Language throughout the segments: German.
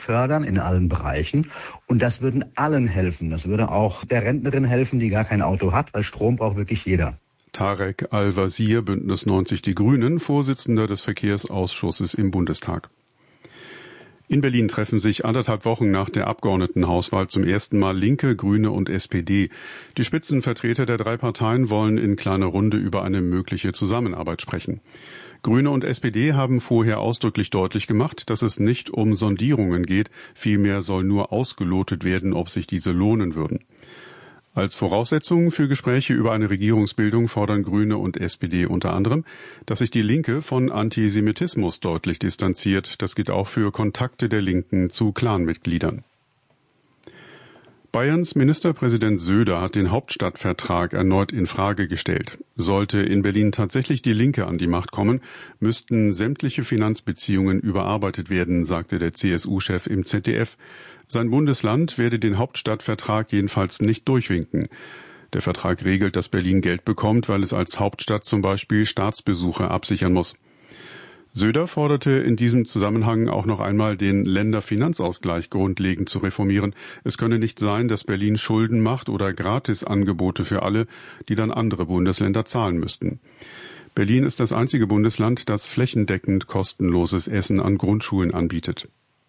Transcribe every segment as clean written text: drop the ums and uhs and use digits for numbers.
fördern in allen Bereichen. Und das würden allen helfen. Das würde auch der Rentnerin helfen, die gar kein Auto hat, weil Strom braucht wirklich jeder. Tarek Al-Wazir, Bündnis 90 Die Grünen, Vorsitzender des Verkehrsausschusses im Bundestag. In Berlin treffen sich 1,5 Wochen nach der Abgeordnetenhauswahl zum ersten Mal Linke, Grüne und SPD. Die Spitzenvertreter der 3 Parteien wollen in kleiner Runde über eine mögliche Zusammenarbeit sprechen. Grüne und SPD haben vorher ausdrücklich deutlich gemacht, dass es nicht um Sondierungen geht, vielmehr soll nur ausgelotet werden, ob sich diese lohnen würden. Als Voraussetzung für Gespräche über eine Regierungsbildung fordern Grüne und SPD unter anderem, dass sich die Linke von Antisemitismus deutlich distanziert. Das gilt auch für Kontakte der Linken zu Clanmitgliedern. Bayerns Ministerpräsident Söder hat den Hauptstadtvertrag erneut in Frage gestellt. Sollte in Berlin tatsächlich die Linke an die Macht kommen, müssten sämtliche Finanzbeziehungen überarbeitet werden, sagte der CSU-Chef im ZDF. Sein Bundesland werde den Hauptstadtvertrag jedenfalls nicht durchwinken. Der Vertrag regelt, dass Berlin Geld bekommt, weil es als Hauptstadt zum Beispiel Staatsbesuche absichern muss. Söder forderte in diesem Zusammenhang auch noch einmal, den Länderfinanzausgleich grundlegend zu reformieren. Es könne nicht sein, dass Berlin Schulden macht oder Gratisangebote für alle, die dann andere Bundesländer zahlen müssten. Berlin ist das einzige Bundesland, das flächendeckend kostenloses Essen an Grundschulen anbietet.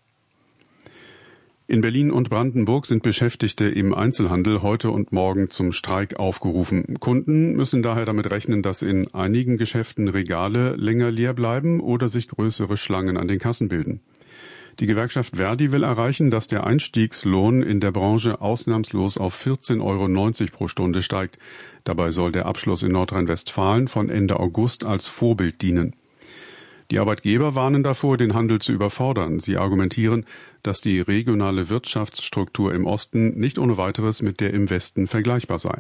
In Berlin und Brandenburg sind Beschäftigte im Einzelhandel heute und morgen zum Streik aufgerufen. Kunden müssen daher damit rechnen, dass in einigen Geschäften Regale länger leer bleiben oder sich größere Schlangen an den Kassen bilden. Die Gewerkschaft Verdi will erreichen, dass der Einstiegslohn in der Branche ausnahmslos auf 14,90 € pro Stunde steigt. Dabei soll der Abschluss in Nordrhein-Westfalen von Ende August als Vorbild dienen. Die Arbeitgeber warnen davor, den Handel zu überfordern. Sie argumentieren, dass die regionale Wirtschaftsstruktur im Osten nicht ohne weiteres mit der im Westen vergleichbar sei.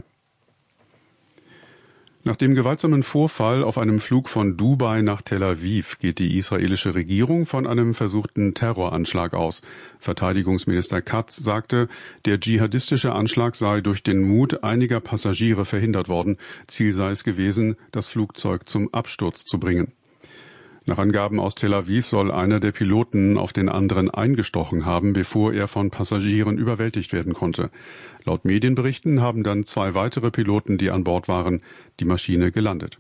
Nach dem gewaltsamen Vorfall auf einem Flug von Dubai nach Tel Aviv geht die israelische Regierung von einem versuchten Terroranschlag aus. Verteidigungsminister Katz sagte, der dschihadistische Anschlag sei durch den Mut einiger Passagiere verhindert worden. Ziel sei es gewesen, das Flugzeug zum Absturz zu bringen. Nach Angaben aus Tel Aviv soll einer der Piloten auf den anderen eingestochen haben, bevor er von Passagieren überwältigt werden konnte. Laut Medienberichten haben dann 2 weitere Piloten, die an Bord waren, die Maschine gelandet.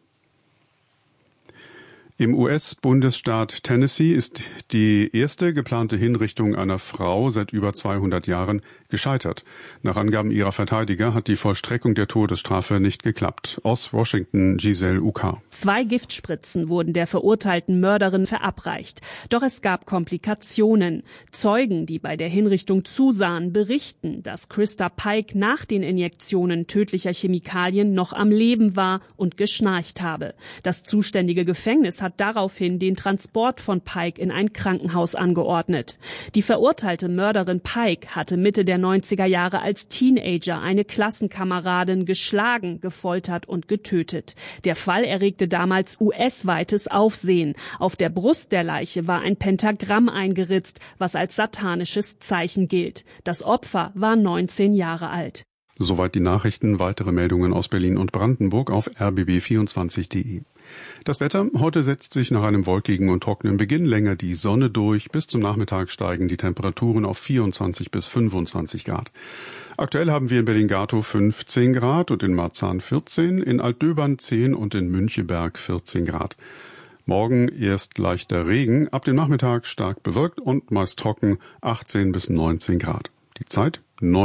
Im US-Bundesstaat Tennessee ist die erste geplante Hinrichtung einer Frau seit über 200 Jahren gescheitert. Nach Angaben ihrer Verteidiger hat die Vollstreckung der Todesstrafe nicht geklappt. Aus Washington, Giselle Uka. 2 Giftspritzen wurden der verurteilten Mörderin verabreicht. Doch es gab Komplikationen. Zeugen, die bei der Hinrichtung zusahen, berichten, dass Krista Pike nach den Injektionen tödlicher Chemikalien noch am Leben war und geschnarcht habe. Das zuständige Gefängnis hat daraufhin den Transport von Pike in ein Krankenhaus angeordnet. Die verurteilte Mörderin Pike hatte Mitte der 90er Jahre als Teenager eine Klassenkameradin geschlagen, gefoltert und getötet. Der Fall erregte damals US-weites Aufsehen. Auf der Brust der Leiche war ein Pentagramm eingeritzt, was als satanisches Zeichen gilt. Das Opfer war 19 Jahre alt. Soweit die Nachrichten. Weitere Meldungen aus Berlin und Brandenburg auf rbb24.de. Das Wetter. Heute setzt sich nach einem wolkigen und trockenen Beginn länger die Sonne durch. Bis zum Nachmittag steigen die Temperaturen auf 24 bis 25 Grad. Aktuell haben wir in Berlin-Gatow 15 Grad und in Marzahn 14, in Altdöbern 10 und in Müncheberg 14 Grad. Morgen erst leichter Regen, ab dem Nachmittag stark bewölkt und meist trocken 18 bis 19 Grad. Die Zeit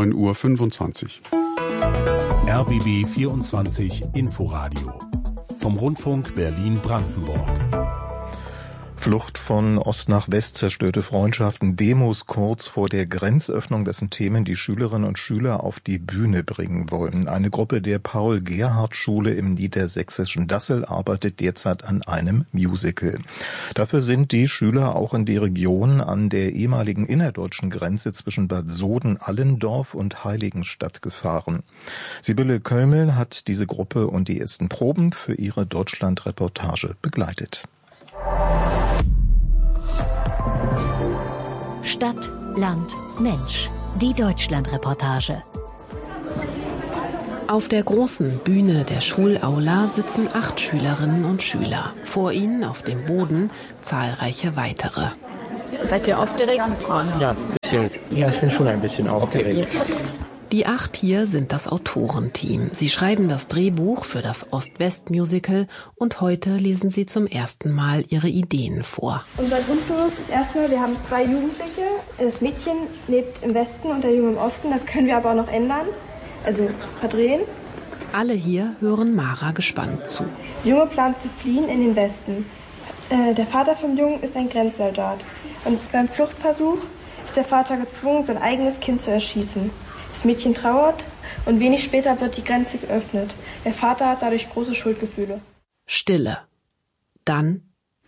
9:25 Uhr. RBB 24 Inforadio vom Rundfunk Berlin-Brandenburg. Flucht von Ost nach West, zerstörte Freundschaften, Demos kurz vor der Grenzöffnung, das sind Themen, die Schülerinnen und Schüler auf die Bühne bringen wollen. Eine Gruppe der Paul-Gerhardt-Schule im niedersächsischen Dassel arbeitet derzeit an einem Musical. Dafür sind die Schüler auch in die Region an der ehemaligen innerdeutschen Grenze zwischen Bad Soden-Allendorf und Heiligenstadt gefahren. Sibylle Kölmel hat diese Gruppe und die ersten Proben für ihre Deutschland-Reportage begleitet. Stadt, Land, Mensch. Die Deutschland-Reportage. Auf der großen Bühne der Schulaula sitzen 8 Schülerinnen und Schüler. Vor ihnen auf dem Boden zahlreiche weitere. Seid ihr aufgeregt? Ja, ein bisschen. Ja, ich bin schon ein bisschen aufgeregt. Okay. Die 8 hier sind das Autorenteam. Sie schreiben das Drehbuch für das Ost-West-Musical und heute lesen sie zum ersten Mal ihre Ideen vor. Unser Grundgerüst ist erstmal, wir haben 2 Jugendliche. Das Mädchen lebt im Westen und der Junge im Osten. Das können wir aber auch noch ändern, also verdrehen. Alle hier hören Mara gespannt zu. Der Junge plant zu fliehen in den Westen. Der Vater vom Jungen ist ein Grenzsoldat. Und beim Fluchtversuch ist der Vater gezwungen, sein eigenes Kind zu erschießen. Das Mädchen trauert und wenig später wird die Grenze geöffnet. Der Vater hat dadurch große Schuldgefühle. Stille. Dann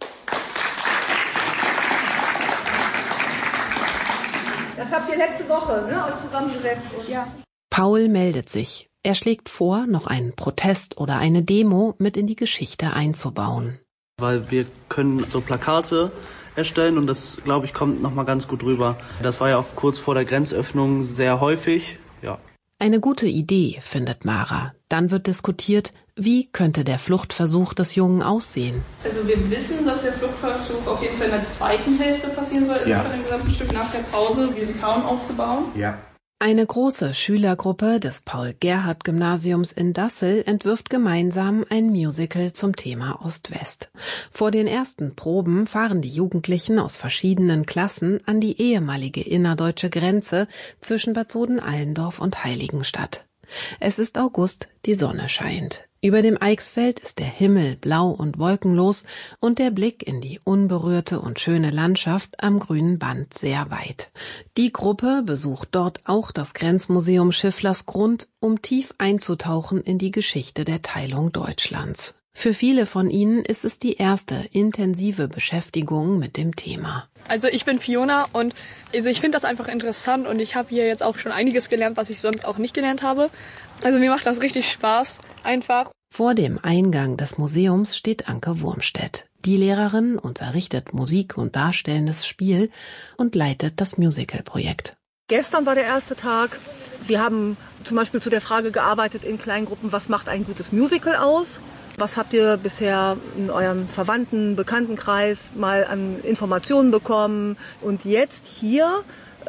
das habt ihr letzte Woche, ne, euch zusammengesetzt. Ja. Paul meldet sich. Er schlägt vor, noch einen Protest oder eine Demo mit in die Geschichte einzubauen. Weil wir können so Plakate erstellen und das, glaube ich, kommt nochmal ganz gut rüber. Das war ja auch kurz vor der Grenzöffnung sehr häufig. Ja. Eine gute Idee, findet Mara. Dann wird diskutiert, wie könnte der Fluchtversuch des Jungen aussehen. Also wir wissen, dass der Fluchtversuch auf jeden Fall in der zweiten Hälfte passieren soll. Also von dem gesamten Stück nach der Pause, diesen Zaun aufzubauen. Ja. Eine große Schülergruppe des Paul-Gerhardt-Gymnasiums in Dassel entwirft gemeinsam ein Musical zum Thema Ost-West. Vor den ersten Proben fahren die Jugendlichen aus verschiedenen Klassen an die ehemalige innerdeutsche Grenze zwischen Bad Soden-Allendorf und Heiligenstadt. Es ist August, die Sonne scheint. Über dem Eichsfeld ist der Himmel blau und wolkenlos und der Blick in die unberührte und schöne Landschaft am grünen Band sehr weit. Die Gruppe besucht dort auch das Grenzmuseum Schifflersgrund, um tief einzutauchen in die Geschichte der Teilung Deutschlands. Für viele von ihnen ist es die erste intensive Beschäftigung mit dem Thema. Also ich bin Fiona und ich finde das einfach interessant und ich habe hier jetzt auch schon einiges gelernt, was ich sonst auch nicht gelernt habe. Also mir macht das richtig Spaß, einfach. Vor dem Eingang des Museums steht Anke Wurmstedt. Die Lehrerin unterrichtet Musik und darstellendes Spiel und leitet das Musical-Projekt. Gestern war der erste Tag. Wir haben zum Beispiel zu der Frage gearbeitet in Kleingruppen, was macht ein gutes Musical aus? Was habt ihr bisher in eurem Verwandten-, Bekanntenkreis mal an Informationen bekommen? Und jetzt hier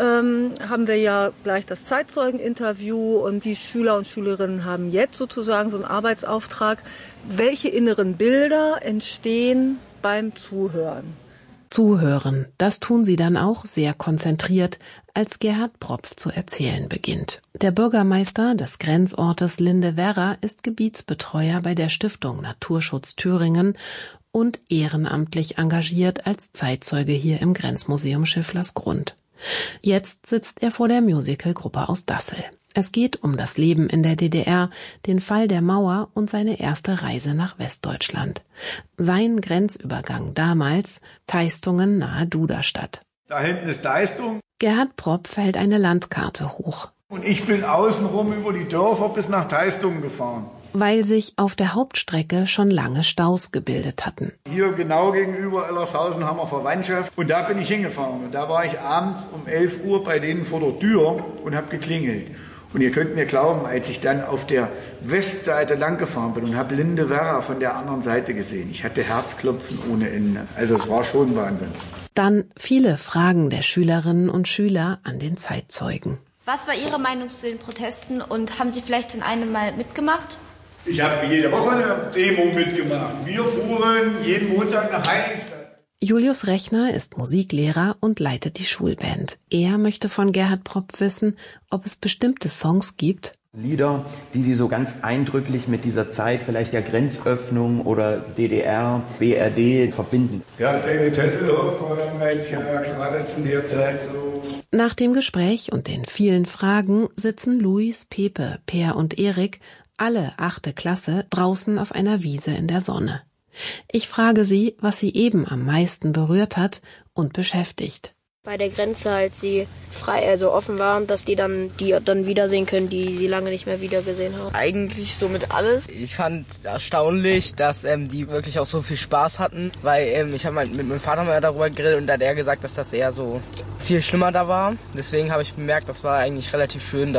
haben wir ja gleich das Zeitzeugeninterview und die Schüler und Schülerinnen haben jetzt sozusagen so einen Arbeitsauftrag. Welche inneren Bilder entstehen beim Zuhören? Zuhören, das tun sie dann auch sehr konzentriert, als Gerhard Propf zu erzählen beginnt. Der Bürgermeister des Grenzortes Lindewerra ist Gebietsbetreuer bei der Stiftung Naturschutz Thüringen und ehrenamtlich engagiert als Zeitzeuge hier im Grenzmuseum Schifflersgrund. Jetzt sitzt er vor der Musicalgruppe aus Dassel. Es geht um das Leben in der DDR, den Fall der Mauer und seine erste Reise nach Westdeutschland. Sein Grenzübergang damals, Teistungen nahe Duderstadt. Da hinten ist Teistung. Gerhard Propf hält eine Landkarte hoch. Und ich bin außenrum über die Dörfer bis nach Teistungen gefahren. Weil sich auf der Hauptstrecke schon lange Staus gebildet hatten. Hier genau gegenüber Ellershausen haben wir Verwandtschaft und da bin ich hingefahren. Und da war ich abends um 11 Uhr bei denen vor der Tür und habe geklingelt. Und ihr könnt mir glauben, als ich dann auf der Westseite lang gefahren bin und habe Lindewerra von der anderen Seite gesehen, ich hatte Herzklopfen ohne Ende. Also es war schon Wahnsinn. Dann viele Fragen der Schülerinnen und Schüler an den Zeitzeugen. Was war Ihre Meinung zu den Protesten und haben Sie vielleicht in einem mal mitgemacht? Ich habe jede Woche eine Demo mitgemacht. Wir fuhren jeden Montag nach Heiligenstadt. Julius Rechner ist Musiklehrer und leitet die Schulband. Er möchte von Gerhard Propf wissen, ob es bestimmte Songs gibt. Lieder, die Sie so ganz eindrücklich mit dieser Zeit, vielleicht der Grenzöffnung oder DDR, BRD verbinden. Ja, David Hasselhoff war damals ja gerade zu der Zeit so. Nach dem Gespräch und den vielen Fragen sitzen Luis, Pepe, Per und Erik, alle 8. Klasse, draußen auf einer Wiese in der Sonne. Ich frage sie, was sie eben am meisten berührt hat und beschäftigt. Bei der Grenze halt sie frei, also offen waren, dass die dann wiedersehen können, die sie lange nicht mehr wiedergesehen haben. Eigentlich so mit alles. Ich fand erstaunlich, dass die wirklich auch so viel Spaß hatten, weil ich habe mit meinem Vater mal darüber geredet und da hat er gesagt, dass das eher so viel schlimmer da war. Deswegen habe ich bemerkt, das war eigentlich relativ schön da.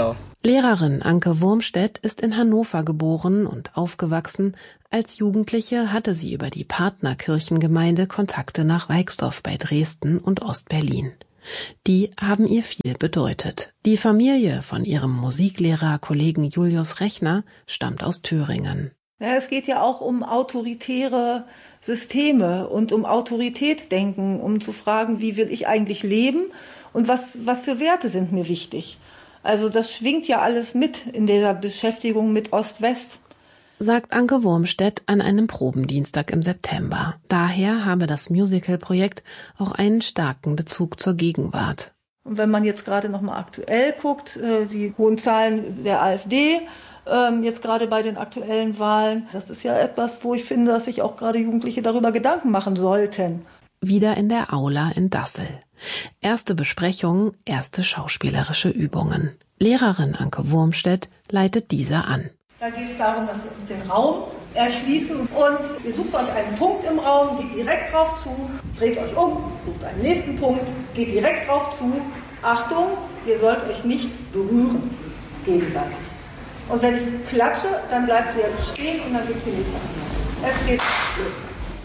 Lehrerin Anke Wurmstedt ist in Hannover geboren und aufgewachsen. Als Jugendliche hatte sie über die Partnerkirchengemeinde Kontakte nach Weixdorf bei Dresden und Ostberlin. Die haben ihr viel bedeutet. Die Familie von ihrem Musiklehrer-Kollegen Julius Rechner stammt aus Thüringen. Ja, es geht ja auch um autoritäre Systeme und um Autoritätsdenken, um zu fragen, wie will ich eigentlich leben und was für Werte sind mir wichtig. Also das schwingt ja alles mit in dieser Beschäftigung mit Ost-West. Sagt Anke Wurmstedt an einem Probendienstag im September. Daher habe das Musical-Projekt auch einen starken Bezug zur Gegenwart. Und wenn man jetzt gerade noch mal aktuell guckt, die hohen Zahlen der AfD, jetzt gerade bei den aktuellen Wahlen, das ist ja etwas, wo ich finde, dass sich auch gerade Jugendliche darüber Gedanken machen sollten. Wieder in der Aula in Dassel. Erste Besprechung, erste schauspielerische Übungen. Lehrerin Anke Wurmstedt leitet diese an. Da geht es darum, dass wir den Raum erschließen und ihr sucht euch einen Punkt im Raum, geht direkt drauf zu, dreht euch um, sucht einen nächsten Punkt, geht direkt drauf zu. Achtung, ihr sollt euch nicht berühren gegenseitig. Und wenn ich klatsche, dann bleibt ihr stehen und dann geht sie nicht mehr. Es geht los.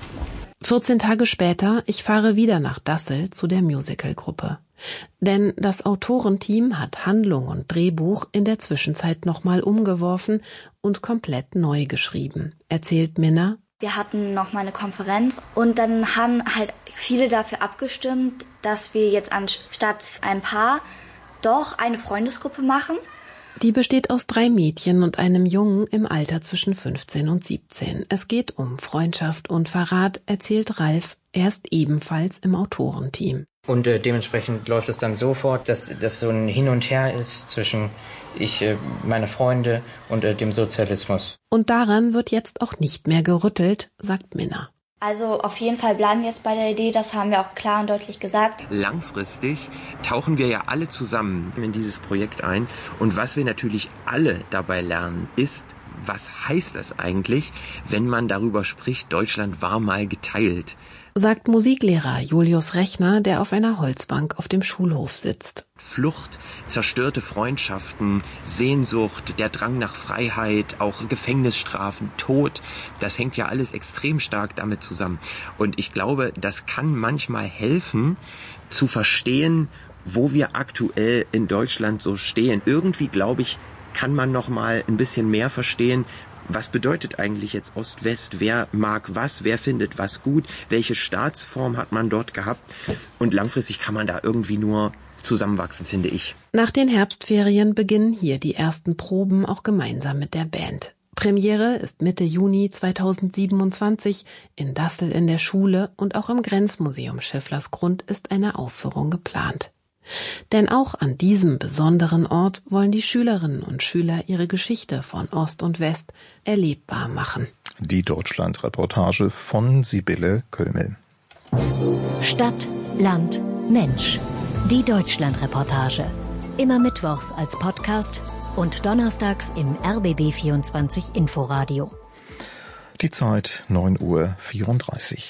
14 Tage später, ich fahre wieder nach Dassel zu der Musicalgruppe. Denn das Autorenteam hat Handlung und Drehbuch in der Zwischenzeit nochmal umgeworfen und komplett neu geschrieben, erzählt Minna. Wir hatten nochmal eine Konferenz und dann haben halt viele dafür abgestimmt, dass wir jetzt anstatt ein Paar doch eine Freundesgruppe machen. Die besteht aus 3 Mädchen und einem Jungen im Alter zwischen 15 und 17. Es geht um Freundschaft und Verrat, erzählt Ralf. Er ist ebenfalls im Autorenteam. Und dementsprechend läuft es dann so fort, dass das so ein Hin und Her ist zwischen meine Freunde und dem Sozialismus. Und daran wird jetzt auch nicht mehr gerüttelt, sagt Minna. Also auf jeden Fall bleiben wir jetzt bei der Idee, das haben wir auch klar und deutlich gesagt. Langfristig tauchen wir ja alle zusammen in dieses Projekt ein. Und was wir natürlich alle dabei lernen, ist, was heißt das eigentlich, wenn man darüber spricht, Deutschland war mal geteilt? Sagt Musiklehrer Julius Rechner, der auf einer Holzbank auf dem Schulhof sitzt. Flucht, zerstörte Freundschaften, Sehnsucht, der Drang nach Freiheit, auch Gefängnisstrafen, Tod, das hängt ja alles extrem stark damit zusammen. Und ich glaube, das kann manchmal helfen, zu verstehen, wo wir aktuell in Deutschland so stehen. Irgendwie, glaube ich, kann man noch mal ein bisschen mehr verstehen, was bedeutet eigentlich jetzt Ost-West? Wer mag was? Wer findet was gut? Welche Staatsform hat man dort gehabt? Und langfristig kann man da irgendwie nur zusammenwachsen, finde ich. Nach den Herbstferien beginnen hier die ersten Proben auch gemeinsam mit der Band. Premiere ist Mitte Juni 2027 in Dassel in der Schule und auch im Grenzmuseum Schifflersgrund ist eine Aufführung geplant. Denn auch an diesem besonderen Ort wollen die Schülerinnen und Schüler ihre Geschichte von Ost und West erlebbar machen. Die Deutschland-Reportage von Sibylle Köllmel. Stadt, Land, Mensch. Die Deutschland-Reportage. Immer mittwochs als Podcast und donnerstags im RBB24 Inforadio. Die Zeit 9:34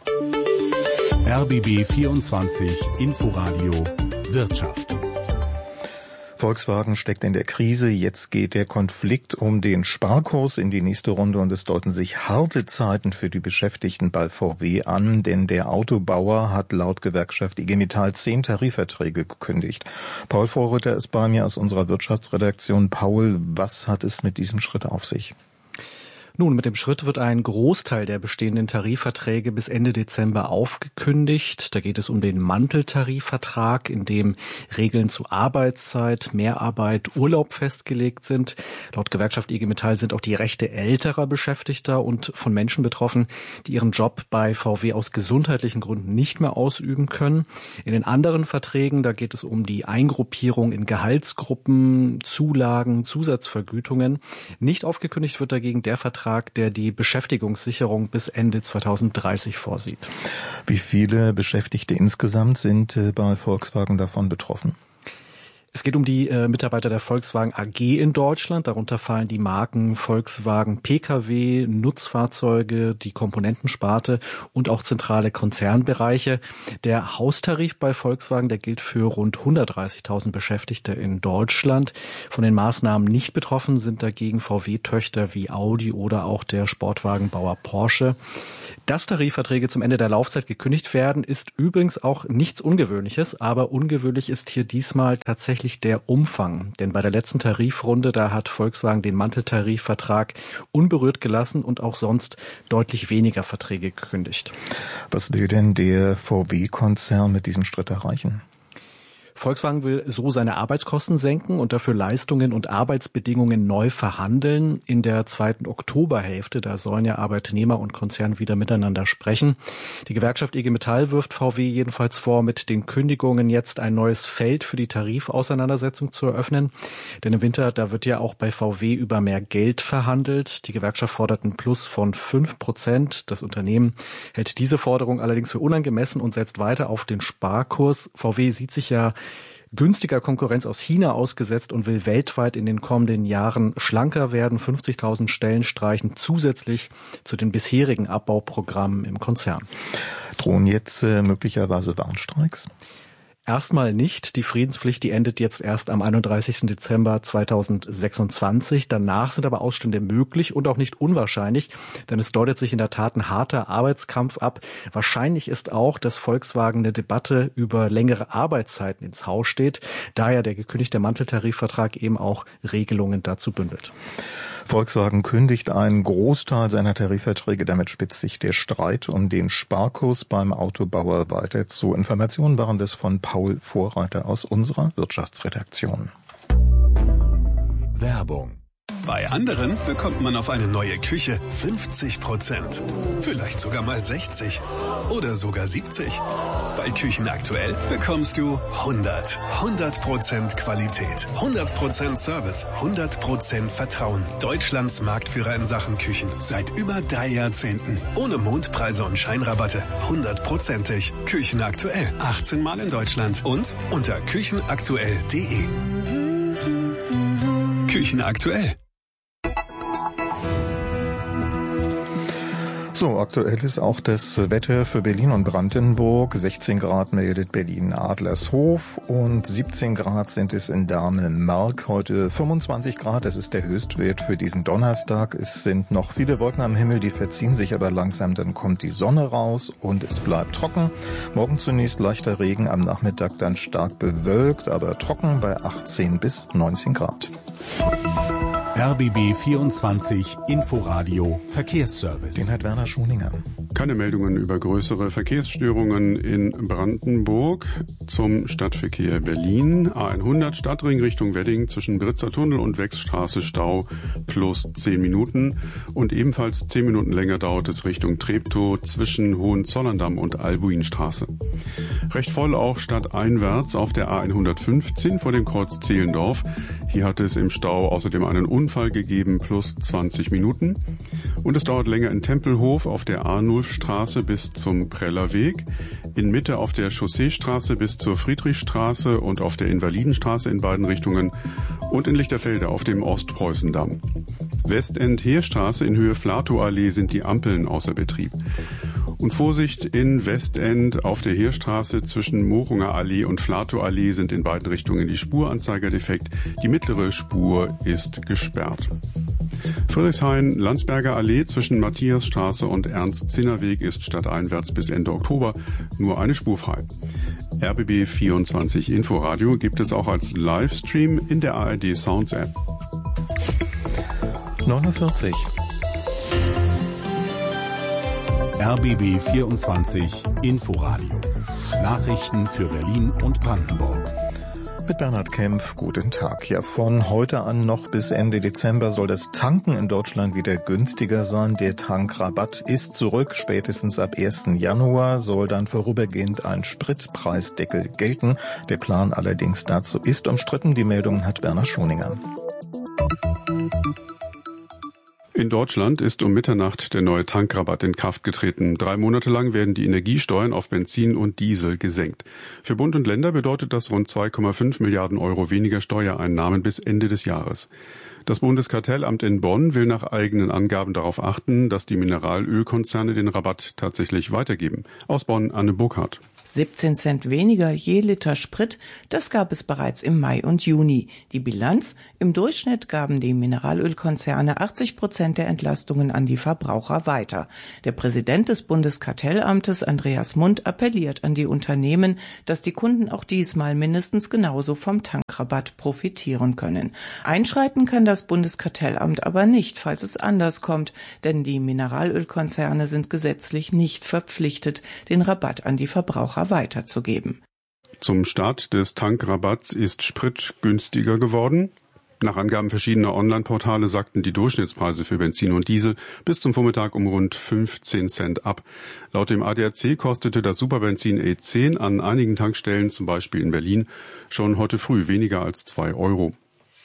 Uhr. RBB 24 Inforadio Wirtschaft. Volkswagen steckt in der Krise. Jetzt geht der Konflikt um den Sparkurs in die nächste Runde und es deuten sich harte Zeiten für die Beschäftigten bei VW an, denn der Autobauer hat laut Gewerkschaft IG Metall 10 Tarifverträge gekündigt. Paul Vorrütter ist bei mir aus unserer Wirtschaftsredaktion. Paul, was hat es mit diesem Schritt auf sich? Nun, mit dem Schritt wird ein Großteil der bestehenden Tarifverträge bis Ende Dezember aufgekündigt. Da geht es um den Manteltarifvertrag, in dem Regeln zu Arbeitszeit, Mehrarbeit, Urlaub festgelegt sind. Laut Gewerkschaft IG Metall sind auch die Rechte älterer Beschäftigter und von Menschen betroffen, die ihren Job bei VW aus gesundheitlichen Gründen nicht mehr ausüben können. In den anderen Verträgen, da geht es um die Eingruppierung in Gehaltsgruppen, Zulagen, Zusatzvergütungen. Nicht aufgekündigt wird dagegen der Vertrag, der die Beschäftigungssicherung bis Ende 2030 vorsieht. Wie viele Beschäftigte insgesamt sind bei Volkswagen davon betroffen? Es geht um die Mitarbeiter der Volkswagen AG in Deutschland. Darunter fallen die Marken Volkswagen Pkw, Nutzfahrzeuge, die Komponentensparte und auch zentrale Konzernbereiche. Der Haustarif bei Volkswagen, der gilt für rund 130.000 Beschäftigte in Deutschland. Von den Maßnahmen nicht betroffen sind dagegen VW-Töchter wie Audi oder auch der Sportwagenbauer Porsche. Dass Tarifverträge zum Ende der Laufzeit gekündigt werden, ist übrigens auch nichts Ungewöhnliches, aber ungewöhnlich ist hier diesmal tatsächlich der Umfang. Denn bei der letzten Tarifrunde, da hat Volkswagen den Manteltarifvertrag unberührt gelassen und auch sonst deutlich weniger Verträge gekündigt. Was will denn der VW-Konzern mit diesem Schritt erreichen? Volkswagen will so seine Arbeitskosten senken und dafür Leistungen und Arbeitsbedingungen neu verhandeln. In der zweiten Oktoberhälfte, da sollen ja Arbeitnehmer und Konzern wieder miteinander sprechen. Die Gewerkschaft IG Metall wirft VW jedenfalls vor, mit den Kündigungen jetzt ein neues Feld für die Tarifauseinandersetzung zu eröffnen. Denn im Winter, da wird ja auch bei VW über mehr Geld verhandelt. Die Gewerkschaft fordert einen Plus von 5%. Das Unternehmen hält diese Forderung allerdings für unangemessen und setzt weiter auf den Sparkurs. VW sieht sich ja günstiger Konkurrenz aus China ausgesetzt und will weltweit in den kommenden Jahren schlanker werden, 50.000 Stellen streichen, zusätzlich zu den bisherigen Abbauprogrammen im Konzern. Drohen jetzt möglicherweise Warnstreiks? Erstmal nicht. Die Friedenspflicht, die endet jetzt erst am 31. Dezember 2026. Danach sind aber Ausstände möglich und auch nicht unwahrscheinlich, denn es deutet sich in der Tat ein harter Arbeitskampf ab. Wahrscheinlich ist auch, dass Volkswagen eine Debatte über längere Arbeitszeiten ins Haus steht, da ja der gekündigte Manteltarifvertrag eben auch Regelungen dazu bündelt. Volkswagen kündigt einen Großteil seiner Tarifverträge. Damit spitzt sich der Streit um den Sparkurs beim Autobauer weiter zu. Informationen waren das von Paul Vorreiter aus unserer Wirtschaftsredaktion. Werbung. Bei anderen bekommt man auf eine neue Küche 50%. Vielleicht sogar mal 60 oder sogar 70. Bei Küchen aktuell bekommst du 100% Qualität, 100% Service, 100% Vertrauen. Deutschlands Marktführer in Sachen Küchen seit über 3 Jahrzehnten. Ohne Mondpreise und Scheinrabatte. 100%ig. Küchen aktuell. 18 Mal in Deutschland und unter küchenaktuell.de. Küchen aktuell. So, aktuell ist auch das Wetter für Berlin und Brandenburg. 16 Grad meldet Berlin-Adlershof und 17 Grad sind es in Dahmen-Mark. Heute 25 Grad, das ist der Höchstwert für diesen Donnerstag. Es sind noch viele Wolken am Himmel, die verziehen sich aber langsam. Dann kommt die Sonne raus und es bleibt trocken. Morgen zunächst leichter Regen, am Nachmittag dann stark bewölkt, aber trocken bei 18 bis 19 Grad. RBB 24 Inforadio Verkehrsservice. Den hat Werner Schoninger. Keine Meldungen über größere Verkehrsstörungen in Brandenburg. Zum Stadtverkehr Berlin. A100 Stadtring Richtung Wedding zwischen Britzer Tunnel und Wechsstraße Stau plus 10 Minuten. Und ebenfalls 10 Minuten länger dauert es Richtung Treptow zwischen Hohenzollerndamm und Albuinstraße. Recht voll auch stadteinwärts auf der A115 vor dem Kreuz Zehlendorf. Hier hat es im Stau außerdem einen Unfall gegeben plus 20 Minuten. Und es dauert länger in Tempelhof auf der Arnulfstraße bis zum Prellerweg, in Mitte auf der Chausseestraße bis zur Friedrichstraße und auf der Invalidenstraße in beiden Richtungen und in Lichterfelde auf dem Ostpreußendamm. Westend-Heerstraße in Höhe Flatow-Allee sind die Ampeln außer Betrieb. Und Vorsicht in Westend auf der Heerstraße zwischen Morunger Allee und Flatow-Allee sind in beiden Richtungen die Spuranzeiger defekt. Die mittlere Spur ist gesperrt. Friedrichshain-Landsberger Allee zwischen Matthiasstraße und Ernst-Zinner-Weg ist stadteinwärts bis Ende Oktober nur eine Spur frei. RBB 24 Inforadio gibt es auch als Livestream in der ARD Sounds App. 49. RBB 24 Inforadio. Nachrichten für Berlin und Brandenburg. Mit Bernhard Kempf, guten Tag. Ja, von heute an noch bis Ende Dezember soll das Tanken in Deutschland wieder günstiger sein. Der Tankrabatt ist zurück. Spätestens ab 1. Januar soll dann vorübergehend ein Spritpreisdeckel gelten. Der Plan allerdings dazu ist umstritten. Die Meldung hat Werner Schoninger. In Deutschland ist um Mitternacht der neue Tankrabatt in Kraft getreten. 3 Monate lang werden die Energiesteuern auf Benzin und Diesel gesenkt. Für Bund und Länder bedeutet das rund 2,5 Milliarden Euro weniger Steuereinnahmen bis Ende des Jahres. Das Bundeskartellamt in Bonn will nach eigenen Angaben darauf achten, dass die Mineralölkonzerne den Rabatt tatsächlich weitergeben. Aus Bonn Anne Burkhardt. 17 Cent weniger je Liter Sprit, das gab es bereits im Mai und Juni. Die Bilanz: Im Durchschnitt gaben die Mineralölkonzerne 80% der Entlastungen an die Verbraucher weiter. Der Präsident des Bundeskartellamtes, Andreas Mund, appelliert an die Unternehmen, dass die Kunden auch diesmal mindestens genauso vom Tankrabatt profitieren können. Einschreiten kann das Bundeskartellamt aber nicht, falls es anders kommt, denn die Mineralölkonzerne sind gesetzlich nicht verpflichtet, den Rabatt an die Verbraucher weiterzugeben. Zum Start des Tankrabatts ist Sprit günstiger geworden. Nach Angaben verschiedener Online-Portale sackten die Durchschnittspreise für Benzin und Diesel bis zum Vormittag um rund 15 Cent ab. Laut dem ADAC kostete das Superbenzin E10 an einigen Tankstellen, zum Beispiel in Berlin, schon heute früh weniger als 2 Euro.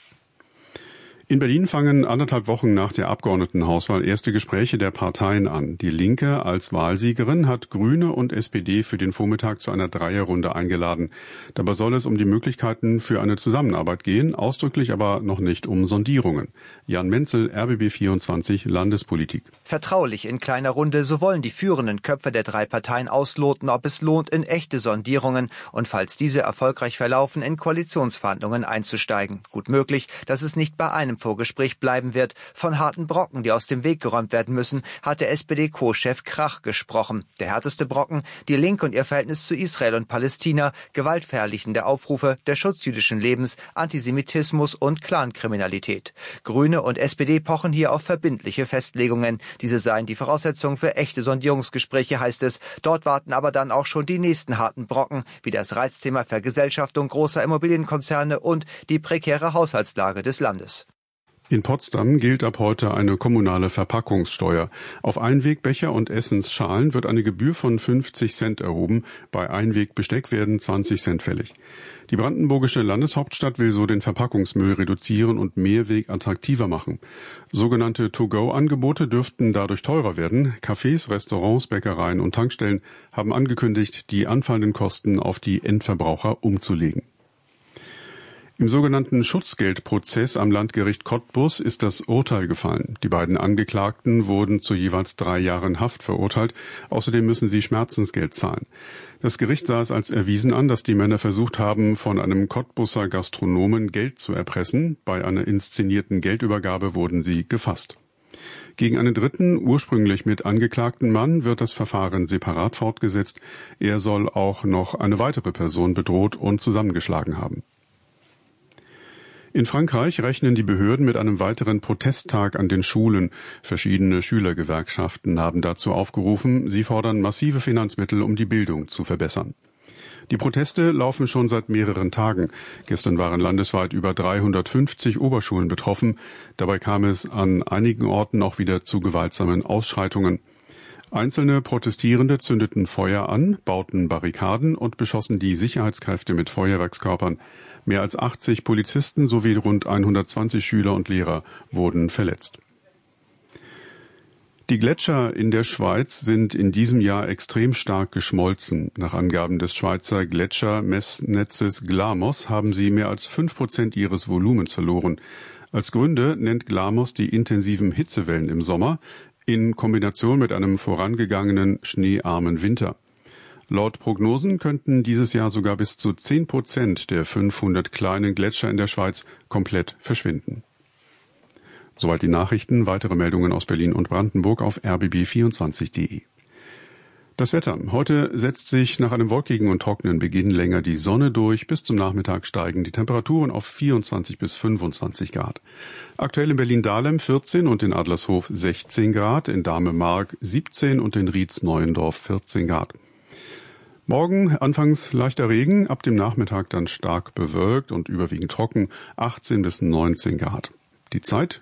In Berlin fangen 1,5 Wochen nach der Abgeordnetenhauswahl erste Gespräche der Parteien an. Die Linke als Wahlsiegerin hat Grüne und SPD für den Vormittag zu einer Dreierrunde eingeladen. Dabei soll es um die Möglichkeiten für eine Zusammenarbeit gehen, ausdrücklich aber noch nicht um Sondierungen. Jan Menzel, RBB 24 Landespolitik. Vertraulich in kleiner Runde, so wollen die führenden Köpfe der 3 Parteien ausloten, ob es lohnt, in echte Sondierungen und falls diese erfolgreich verlaufen, in Koalitionsverhandlungen einzusteigen. Gut möglich, dass es nicht bei einem Vorgespräch bleiben wird. Von harten Brocken, die aus dem Weg geräumt werden müssen, hat der SPD-Co-Chef Krach gesprochen. Der härteste Brocken: die Linke und ihr Verhältnis zu Israel und Palästina, gewaltverherrlichende Aufrufe, der Schutz jüdischen Lebens, Antisemitismus und Clankriminalität. Grüne und SPD pochen hier auf verbindliche Festlegungen. Diese seien die Voraussetzung für echte Sondierungsgespräche, heißt es. Dort warten aber dann auch schon die nächsten harten Brocken, wie das Reizthema Vergesellschaftung großer Immobilienkonzerne und die prekäre Haushaltslage des Landes. In Potsdam gilt ab heute eine kommunale Verpackungssteuer. Auf Einwegbecher und Essensschalen wird eine Gebühr von 50 Cent erhoben. Bei Einwegbesteck werden 20 Cent fällig. Die brandenburgische Landeshauptstadt will so den Verpackungsmüll reduzieren und Mehrweg attraktiver machen. Sogenannte To-Go-Angebote dürften dadurch teurer werden. Cafés, Restaurants, Bäckereien und Tankstellen haben angekündigt, die anfallenden Kosten auf die Endverbraucher umzulegen. Im sogenannten Schutzgeldprozess am Landgericht Cottbus ist das Urteil gefallen. Die beiden Angeklagten wurden zu jeweils 3 Jahren Haft verurteilt. Außerdem müssen sie Schmerzensgeld zahlen. Das Gericht sah es als erwiesen an, dass die Männer versucht haben, von einem Cottbuser Gastronomen Geld zu erpressen. Bei einer inszenierten Geldübergabe wurden sie gefasst. Gegen einen dritten, ursprünglich mit angeklagten Mann, wird das Verfahren separat fortgesetzt. Er soll auch noch eine weitere Person bedroht und zusammengeschlagen haben. In Frankreich rechnen die Behörden mit einem weiteren Protesttag an den Schulen. Verschiedene Schülergewerkschaften haben dazu aufgerufen. Sie fordern massive Finanzmittel, um die Bildung zu verbessern. Die Proteste laufen schon seit mehreren Tagen. Gestern waren landesweit über 350 Oberschulen betroffen. Dabei kam es an einigen Orten auch wieder zu gewaltsamen Ausschreitungen. Einzelne Protestierende zündeten Feuer an, bauten Barrikaden und beschossen die Sicherheitskräfte mit Feuerwerkskörpern. Mehr als 80 Polizisten sowie rund 120 Schüler und Lehrer wurden verletzt. Die Gletscher in der Schweiz sind in diesem Jahr extrem stark geschmolzen. Nach Angaben des Schweizer Gletschermessnetzes Glamos haben sie mehr als 5% ihres Volumens verloren. Als Gründe nennt Glamos die intensiven Hitzewellen im Sommer in Kombination mit einem vorangegangenen schneearmen Winter. Laut Prognosen könnten dieses Jahr sogar bis zu 10% der 500 kleinen Gletscher in der Schweiz komplett verschwinden. Soweit die Nachrichten. Weitere Meldungen aus Berlin und Brandenburg auf rbb24.de. Das Wetter. Heute setzt sich nach einem wolkigen und trockenen Beginn länger die Sonne durch. Bis zum Nachmittag steigen die Temperaturen auf 24 bis 25 Grad. Aktuell in Berlin-Dahlem 14 und in Adlershof 16 Grad, in Dahme-Mark 17 und in Rietz-Neuendorf 14 Grad. Morgen anfangs leichter Regen, ab dem Nachmittag dann stark bewölkt und überwiegend trocken, 18 bis 19 Grad. Die Zeit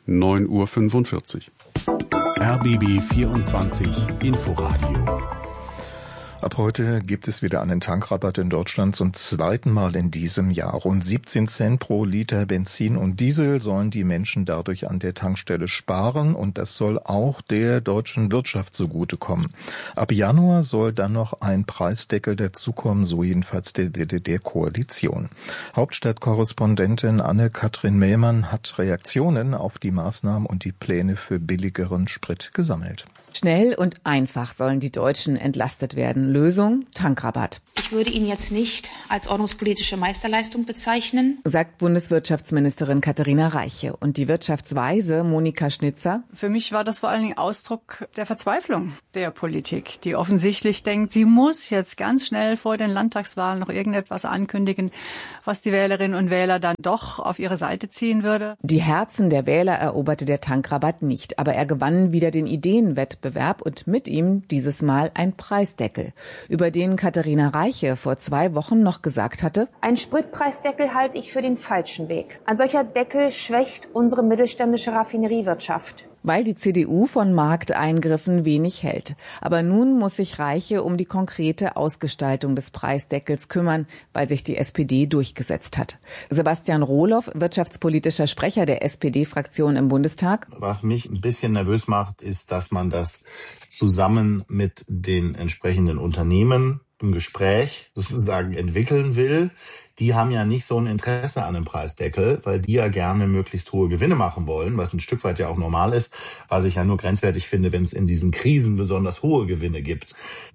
9:45 Uhr. RBB 24 Inforadio. Ab heute gibt es wieder einen Tankrabatt in Deutschland zum zweiten Mal in diesem Jahr. Rund 17 Cent pro Liter Benzin und Diesel sollen die Menschen dadurch an der Tankstelle sparen und das soll auch der deutschen Wirtschaft zugutekommen. Ab Januar soll dann noch ein Preisdeckel dazukommen, so jedenfalls der Wille der Koalition. Hauptstadtkorrespondentin Anne-Kathrin Mellmann hat Reaktionen auf die Maßnahmen und die Pläne für billigeren Sprit gesammelt. Schnell und einfach sollen die Deutschen entlastet werden. Lösung: Tankrabatt. Ich würde ihn jetzt nicht als ordnungspolitische Meisterleistung bezeichnen, sagt Bundeswirtschaftsministerin Katharina Reiche. Und die Wirtschaftsweise Monika Schnitzer: Für mich war das vor allen Dingen Ausdruck der Verzweiflung der Politik, die offensichtlich denkt, sie muss jetzt ganz schnell vor den Landtagswahlen noch irgendetwas ankündigen, was die Wählerinnen und Wähler dann doch auf ihre Seite ziehen würde. Die Herzen der Wähler eroberte der Tankrabatt nicht, aber er gewann wieder den Ideenwettbewerb und mit ihm dieses Mal ein Preisdeckel, über den Katharina Reiche vor 2 Wochen noch gesagt hatte: Ein Spritpreisdeckel halte ich für den falschen Weg. Ein solcher Deckel schwächt unsere mittelständische Raffineriewirtschaft. Weil die CDU von Markteingriffen wenig hält. Aber nun muss sich Reiche um die konkrete Ausgestaltung des Preisdeckels kümmern, weil sich die SPD durchgesetzt hat. Sebastian Rohloff, wirtschaftspolitischer Sprecher der SPD-Fraktion im Bundestag: Was mich ein bisschen nervös macht, ist, dass man das zusammen mit den entsprechenden Unternehmen im Gespräch sozusagen entwickeln will. Die haben ja nicht so ein Interesse an einem Preisdeckel, weil die ja gerne möglichst hohe Gewinne machen wollen, was ein Stück weit ja auch normal ist, was ich ja nur grenzwertig finde, wenn es in diesen Krisen besonders hohe Gewinne gibt.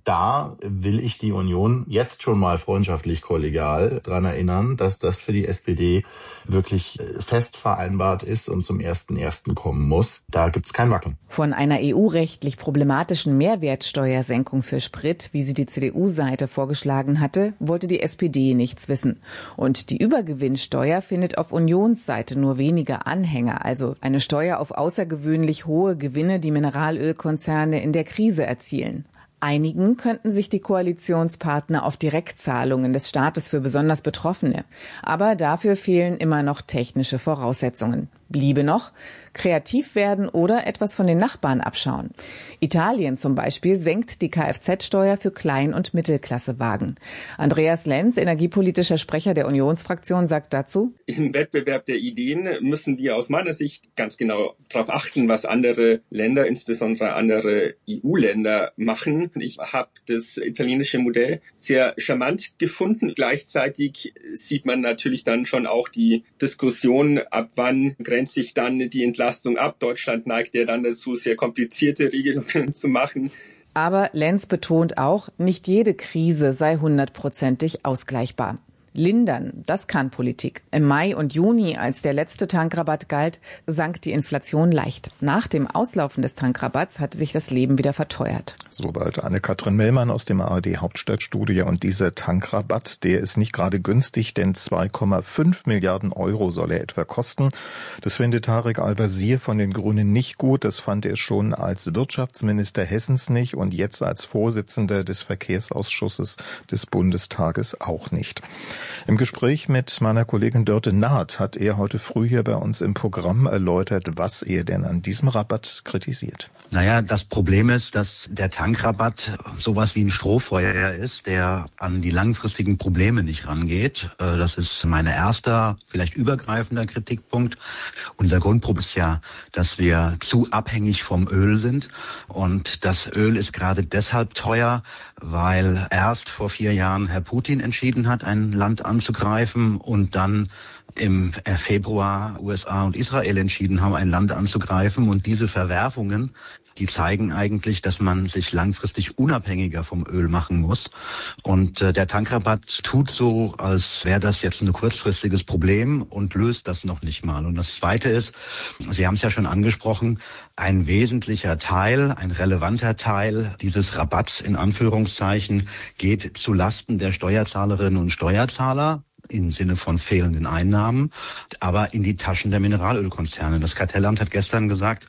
Da will ich die Union jetzt schon mal freundschaftlich kollegial dran erinnern, dass das für die SPD wirklich fest vereinbart ist und zum 1.1. kommen muss. Da gibt's kein Wackeln. Von einer EU-rechtlich problematischen Mehrwertsteuersenkung für Sprit, wie sie die CDU-Seite vorgeschlagen hatte, wollte die SPD nichts wissen. Und die Übergewinnsteuer findet auf Unionsseite nur wenige Anhänger, also eine Steuer auf außergewöhnlich hohe Gewinne, die Mineralölkonzerne in der Krise erzielen. Einigen könnten sich die Koalitionspartner auf Direktzahlungen des Staates für besonders Betroffene. Aber dafür fehlen immer noch technische Voraussetzungen. Bliebe noch: kreativ werden oder etwas von den Nachbarn abschauen. Italien zum Beispiel senkt die Kfz-Steuer für Klein- und Mittelklassewagen. Andreas Lenz, energiepolitischer Sprecher der Unionsfraktion, sagt dazu: Im Wettbewerb der Ideen müssen wir aus meiner Sicht ganz genau darauf achten, was andere Länder, insbesondere andere EU-Länder, machen. Ich habe das italienische Modell sehr charmant gefunden. Gleichzeitig sieht man natürlich dann schon auch die Diskussion, ab wann grenzt sich dann die Entlastung ab. Deutschland neigt ja dann dazu, sehr komplizierte Regelungen zu machen. Aber Lenz betont auch, nicht jede Krise sei 100%ig ausgleichbar. Lindern, das kann Politik. Im Mai und Juni, als der letzte Tankrabatt galt, sank die Inflation leicht. Nach dem Auslaufen des Tankrabatts hatte sich das Leben wieder verteuert. Soweit Anne-Kathrin Mellmann aus dem ARD-Hauptstadtstudio. Und dieser Tankrabatt, der ist nicht gerade günstig, denn 2,5 Milliarden Euro soll er etwa kosten. Das findet Tarek Al-Wazir von den Grünen nicht gut. Das fand er schon als Wirtschaftsminister Hessens nicht und jetzt als Vorsitzender des Verkehrsausschusses des Bundestages auch nicht. Im Gespräch mit meiner Kollegin Dörte Naht hat er heute früh hier bei uns im Programm erläutert, was er denn an diesem Rabatt kritisiert. Naja, das Problem ist, dass der Tankrabatt sowas wie ein Strohfeuer ist, der an die langfristigen Probleme nicht rangeht. Das ist mein erster, vielleicht übergreifender Kritikpunkt. Unser Grundproblem ist ja, dass wir zu abhängig vom Öl sind. Und das Öl ist gerade deshalb teuer, weil erst vor 4 Jahren Herr Putin entschieden hat, ein Land anzugreifen und dann im Februar USA und Israel entschieden haben, ein Land anzugreifen. Und diese Verwerfungen, die zeigen eigentlich, dass man sich langfristig unabhängiger vom Öl machen muss. Und der Tankrabatt tut so, als wäre das jetzt ein kurzfristiges Problem und löst das noch nicht mal. Und das Zweite ist, Sie haben es ja schon angesprochen, ein wesentlicher Teil, ein relevanter Teil dieses Rabatts in Anführungszeichen geht zu Lasten der Steuerzahlerinnen und Steuerzahler im Sinne von fehlenden Einnahmen, aber in die Taschen der Mineralölkonzerne. Das Kartellamt hat gestern gesagt,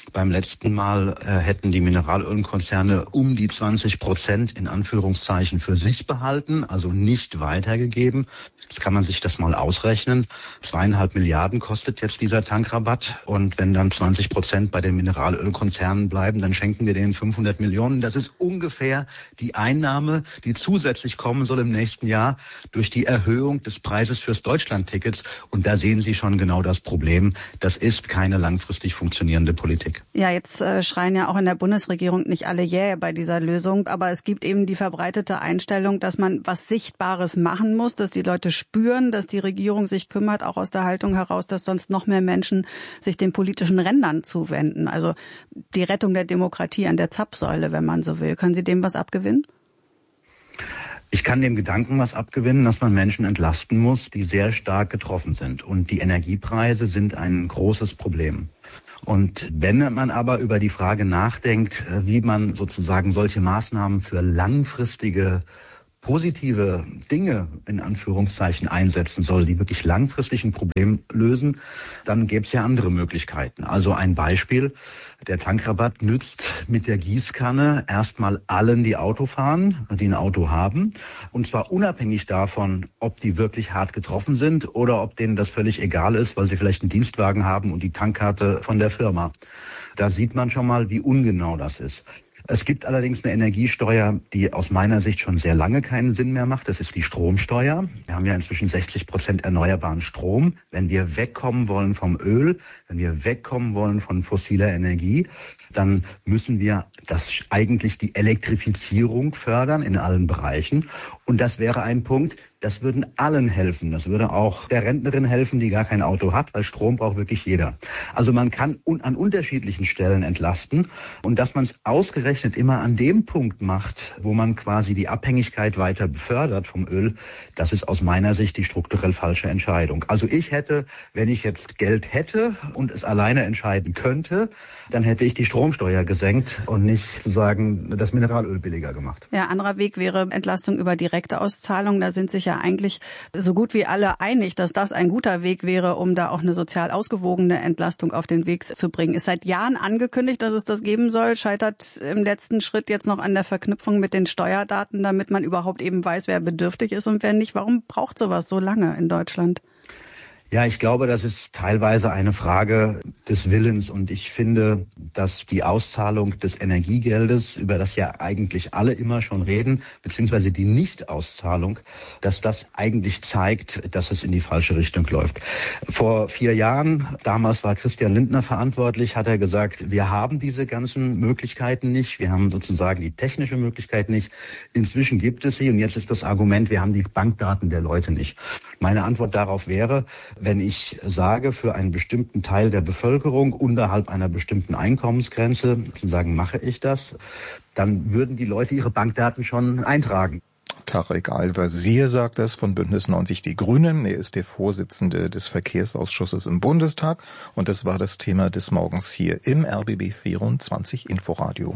Beim letzten Mal hätten die Mineralölkonzerne um die 20% in Anführungszeichen für sich behalten, also nicht weitergegeben. Jetzt kann man sich das mal ausrechnen. 2,5 Milliarden kostet jetzt dieser Tankrabatt. Und wenn dann 20% bei den Mineralölkonzernen bleiben, dann schenken wir denen 500 Millionen. Das ist ungefähr die Einnahme, die zusätzlich kommen soll im nächsten Jahr durch die Erhöhung des Preises fürs Deutschlandtickets. Und da sehen Sie schon genau das Problem. Das ist keine langfristig funktionierende Politik. Ja, jetzt schreien ja auch in der Bundesregierung nicht alle jäh bei dieser Lösung. Aber es gibt eben die verbreitete Einstellung, dass man was Sichtbares machen muss, dass die Leute spüren, dass die Regierung sich kümmert, auch aus der Haltung heraus, dass sonst noch mehr Menschen sich den politischen Rändern zuwenden. Also die Rettung der Demokratie an der Zapfsäule, wenn man so will. Können Sie dem was abgewinnen? Ich kann dem Gedanken was abgewinnen, dass man Menschen entlasten muss, die sehr stark getroffen sind. Und die Energiepreise sind ein großes Problem. Und wenn man aber über die Frage nachdenkt, wie man sozusagen solche Maßnahmen für langfristige positive Dinge in Anführungszeichen einsetzen soll, die wirklich langfristig ein Problem lösen, dann gäbe es ja andere Möglichkeiten. Also ein Beispiel, der Tankrabatt nützt mit der Gießkanne erstmal allen, die Auto fahren, die ein Auto haben. Und zwar unabhängig davon, ob die wirklich hart getroffen sind oder ob denen das völlig egal ist, weil sie vielleicht einen Dienstwagen haben und die Tankkarte von der Firma. Da sieht man schon mal, wie ungenau das ist. Es gibt allerdings eine Energiesteuer, die aus meiner Sicht schon sehr lange keinen Sinn mehr macht. Das ist die Stromsteuer. Wir haben ja inzwischen 60% erneuerbaren Strom. Wenn wir wegkommen wollen vom Öl, wenn wir wegkommen wollen von fossiler Energie, dann müssen wir eigentlich die Elektrifizierung fördern in allen Bereichen. Und das wäre ein Punkt, das würden allen helfen. Das würde auch der Rentnerin helfen, die gar kein Auto hat, weil Strom braucht wirklich jeder. Also man kann an unterschiedlichen Stellen entlasten. Und dass man es ausgerechnet immer an dem Punkt macht, wo man quasi die Abhängigkeit weiter befördert vom Öl, das ist aus meiner Sicht die strukturell falsche Entscheidung. Also ich hätte, wenn ich jetzt Geld hätte und es alleine entscheiden könnte, dann hätte ich die Stromsteuer gesenkt und nicht sozusagen das Mineralöl billiger gemacht. Ja, anderer Weg wäre Entlastung über direkte Auszahlung. Da sind sich ja eigentlich so gut wie alle einig, dass das ein guter Weg wäre, um da auch eine sozial ausgewogene Entlastung auf den Weg zu bringen. Ist seit Jahren angekündigt, dass es das geben soll, scheitert im letzten Schritt jetzt noch an der Verknüpfung mit den Steuerdaten, damit man überhaupt eben weiß, wer bedürftig ist und wer nicht. Warum braucht sowas so lange in Deutschland? Ja, ich glaube, das ist teilweise eine Frage des Willens. Und ich finde, dass die Auszahlung des Energiegeldes, über das ja eigentlich alle immer schon reden, beziehungsweise die Nichtauszahlung, dass das eigentlich zeigt, dass es in die falsche Richtung läuft. Vor 4 Jahren, damals war Christian Lindner verantwortlich, hat er gesagt, wir haben diese ganzen Möglichkeiten nicht. Wir haben sozusagen die technische Möglichkeit nicht. Inzwischen gibt es sie. Und jetzt ist das Argument, wir haben die Bankdaten der Leute nicht. Meine Antwort darauf wäre, wenn ich sage, für einen bestimmten Teil der Bevölkerung unterhalb einer bestimmten Einkommensgrenze, sozusagen mache ich das, dann würden die Leute ihre Bankdaten schon eintragen. Tarek Al-Wazir sagt das von Bündnis 90 Die Grünen. Er ist der Vorsitzende des Verkehrsausschusses im Bundestag. Und das war das Thema des Morgens hier im RBB 24 Inforadio.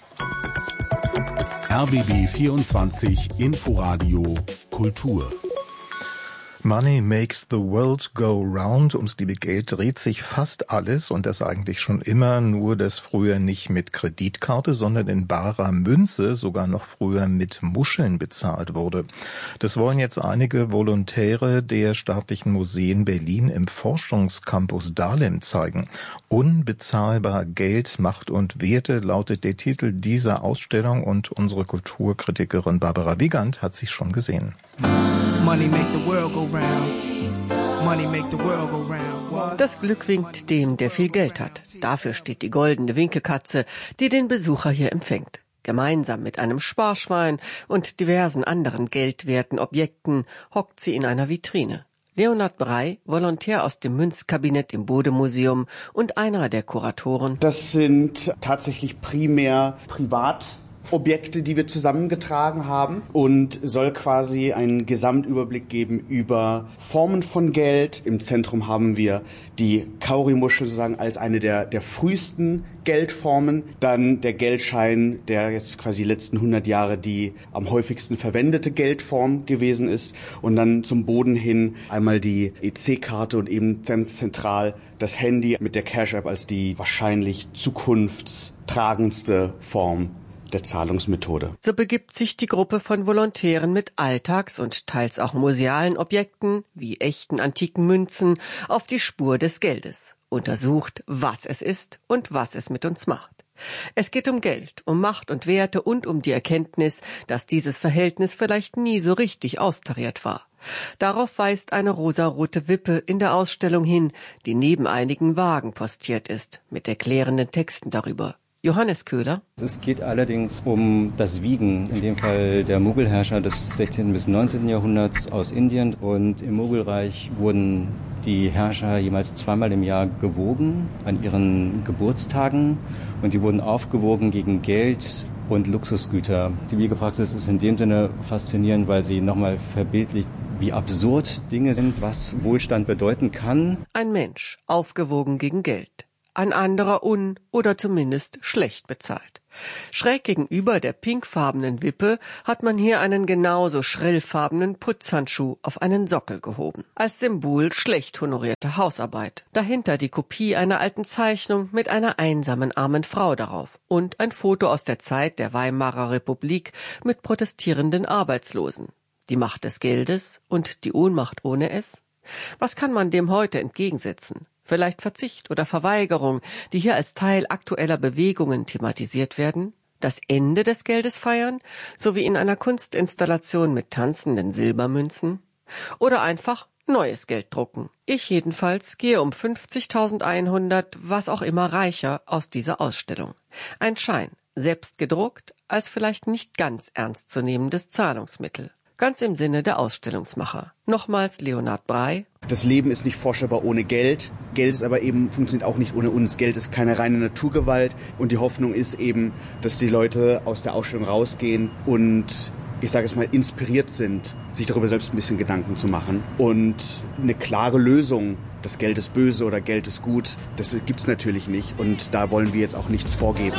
RBB 24 Inforadio Kultur. Money makes the world go round. Ums liebe Geld dreht sich fast alles und das eigentlich schon immer, nur dass früher nicht mit Kreditkarte, sondern in barer Münze, sogar noch früher mit Muscheln bezahlt wurde. Das wollen jetzt einige Volontäre der Staatlichen Museen Berlin im Forschungscampus Dahlem zeigen. Unbezahlbar Geld, Macht und Werte lautet der Titel dieser Ausstellung und unsere Kulturkritikerin Barbara Wiegand hat sich schon gesehen. Money make the world go round. Money make the world go round. Das Glück winkt dem, der viel Geld hat. Dafür steht die goldene Winkekatze, die den Besucher hier empfängt. Gemeinsam mit einem Sparschwein und diversen anderen geldwerten Objekten hockt sie in einer Vitrine. Leonhard Brey, Volontär aus dem Münzkabinett im Bode-Museum und einer der Kuratoren. Das sind tatsächlich primär privat Objekte, die wir zusammengetragen haben und soll quasi einen Gesamtüberblick geben über Formen von Geld. Im Zentrum haben wir die Kaurimuschel sozusagen als eine der frühesten Geldformen, dann der Geldschein, der jetzt quasi die letzten 100 Jahre die am häufigsten verwendete Geldform gewesen ist, und dann zum Boden hin einmal die EC-Karte und eben ganz zentral das Handy mit der Cash-App als die wahrscheinlich zukunftstragendste Form der Zahlungsmethode. So begibt sich die Gruppe von Volontären mit Alltags- und teils auch musealen Objekten, wie echten antiken Münzen, auf die Spur des Geldes, untersucht, was es ist und was es mit uns macht. Es geht um Geld, um Macht und Werte und um die Erkenntnis, dass dieses Verhältnis vielleicht nie so richtig austariert war. Darauf weist eine rosarote Wippe in der Ausstellung hin, die neben einigen Wagen postiert ist, mit erklärenden Texten darüber. Johannes Köhler. Es geht allerdings um das Wiegen, in dem Fall der Mogulherrscher des 16. bis 19. Jahrhunderts aus Indien. Und im Mogulreich wurden die Herrscher jemals zweimal im Jahr gewogen an ihren Geburtstagen. Und die wurden aufgewogen gegen Geld und Luxusgüter. Die Wiegepraxis ist in dem Sinne faszinierend, weil sie nochmal verbildlicht, wie absurd Dinge sind, was Wohlstand bedeuten kann. Ein Mensch, aufgewogen gegen Geld. Ein anderer oder zumindest schlecht bezahlt. Schräg gegenüber der pinkfarbenen Wippe hat man hier einen genauso schrillfarbenen Putzhandschuh auf einen Sockel gehoben. Als Symbol schlecht honorierte Hausarbeit. Dahinter die Kopie einer alten Zeichnung mit einer einsamen armen Frau darauf. Und ein Foto aus der Zeit der Weimarer Republik mit protestierenden Arbeitslosen. Die Macht des Geldes und die Ohnmacht ohne es? Was kann man dem heute entgegensetzen? Vielleicht Verzicht oder Verweigerung, die hier als Teil aktueller Bewegungen thematisiert werden? Das Ende des Geldes feiern, so wie in einer Kunstinstallation mit tanzenden Silbermünzen? Oder einfach neues Geld drucken? Ich jedenfalls gehe um 50.100, was auch immer reicher, aus dieser Ausstellung. Ein Schein, selbst gedruckt, als vielleicht nicht ganz ernstzunehmendes Zahlungsmittel. Ganz im Sinne der Ausstellungsmacher. Nochmals Leonhard Brey. Das Leben ist nicht vorstellbar ohne Geld. Geld ist aber eben, funktioniert auch nicht ohne uns. Geld ist keine reine Naturgewalt. Und die Hoffnung ist eben, dass die Leute aus der Ausstellung rausgehen und, ich sage es mal, inspiriert sind, sich darüber selbst ein bisschen Gedanken zu machen. Und eine klare Lösung, das Geld ist böse oder Geld ist gut, das gibt's natürlich nicht. Und da wollen wir jetzt auch nichts vorgeben.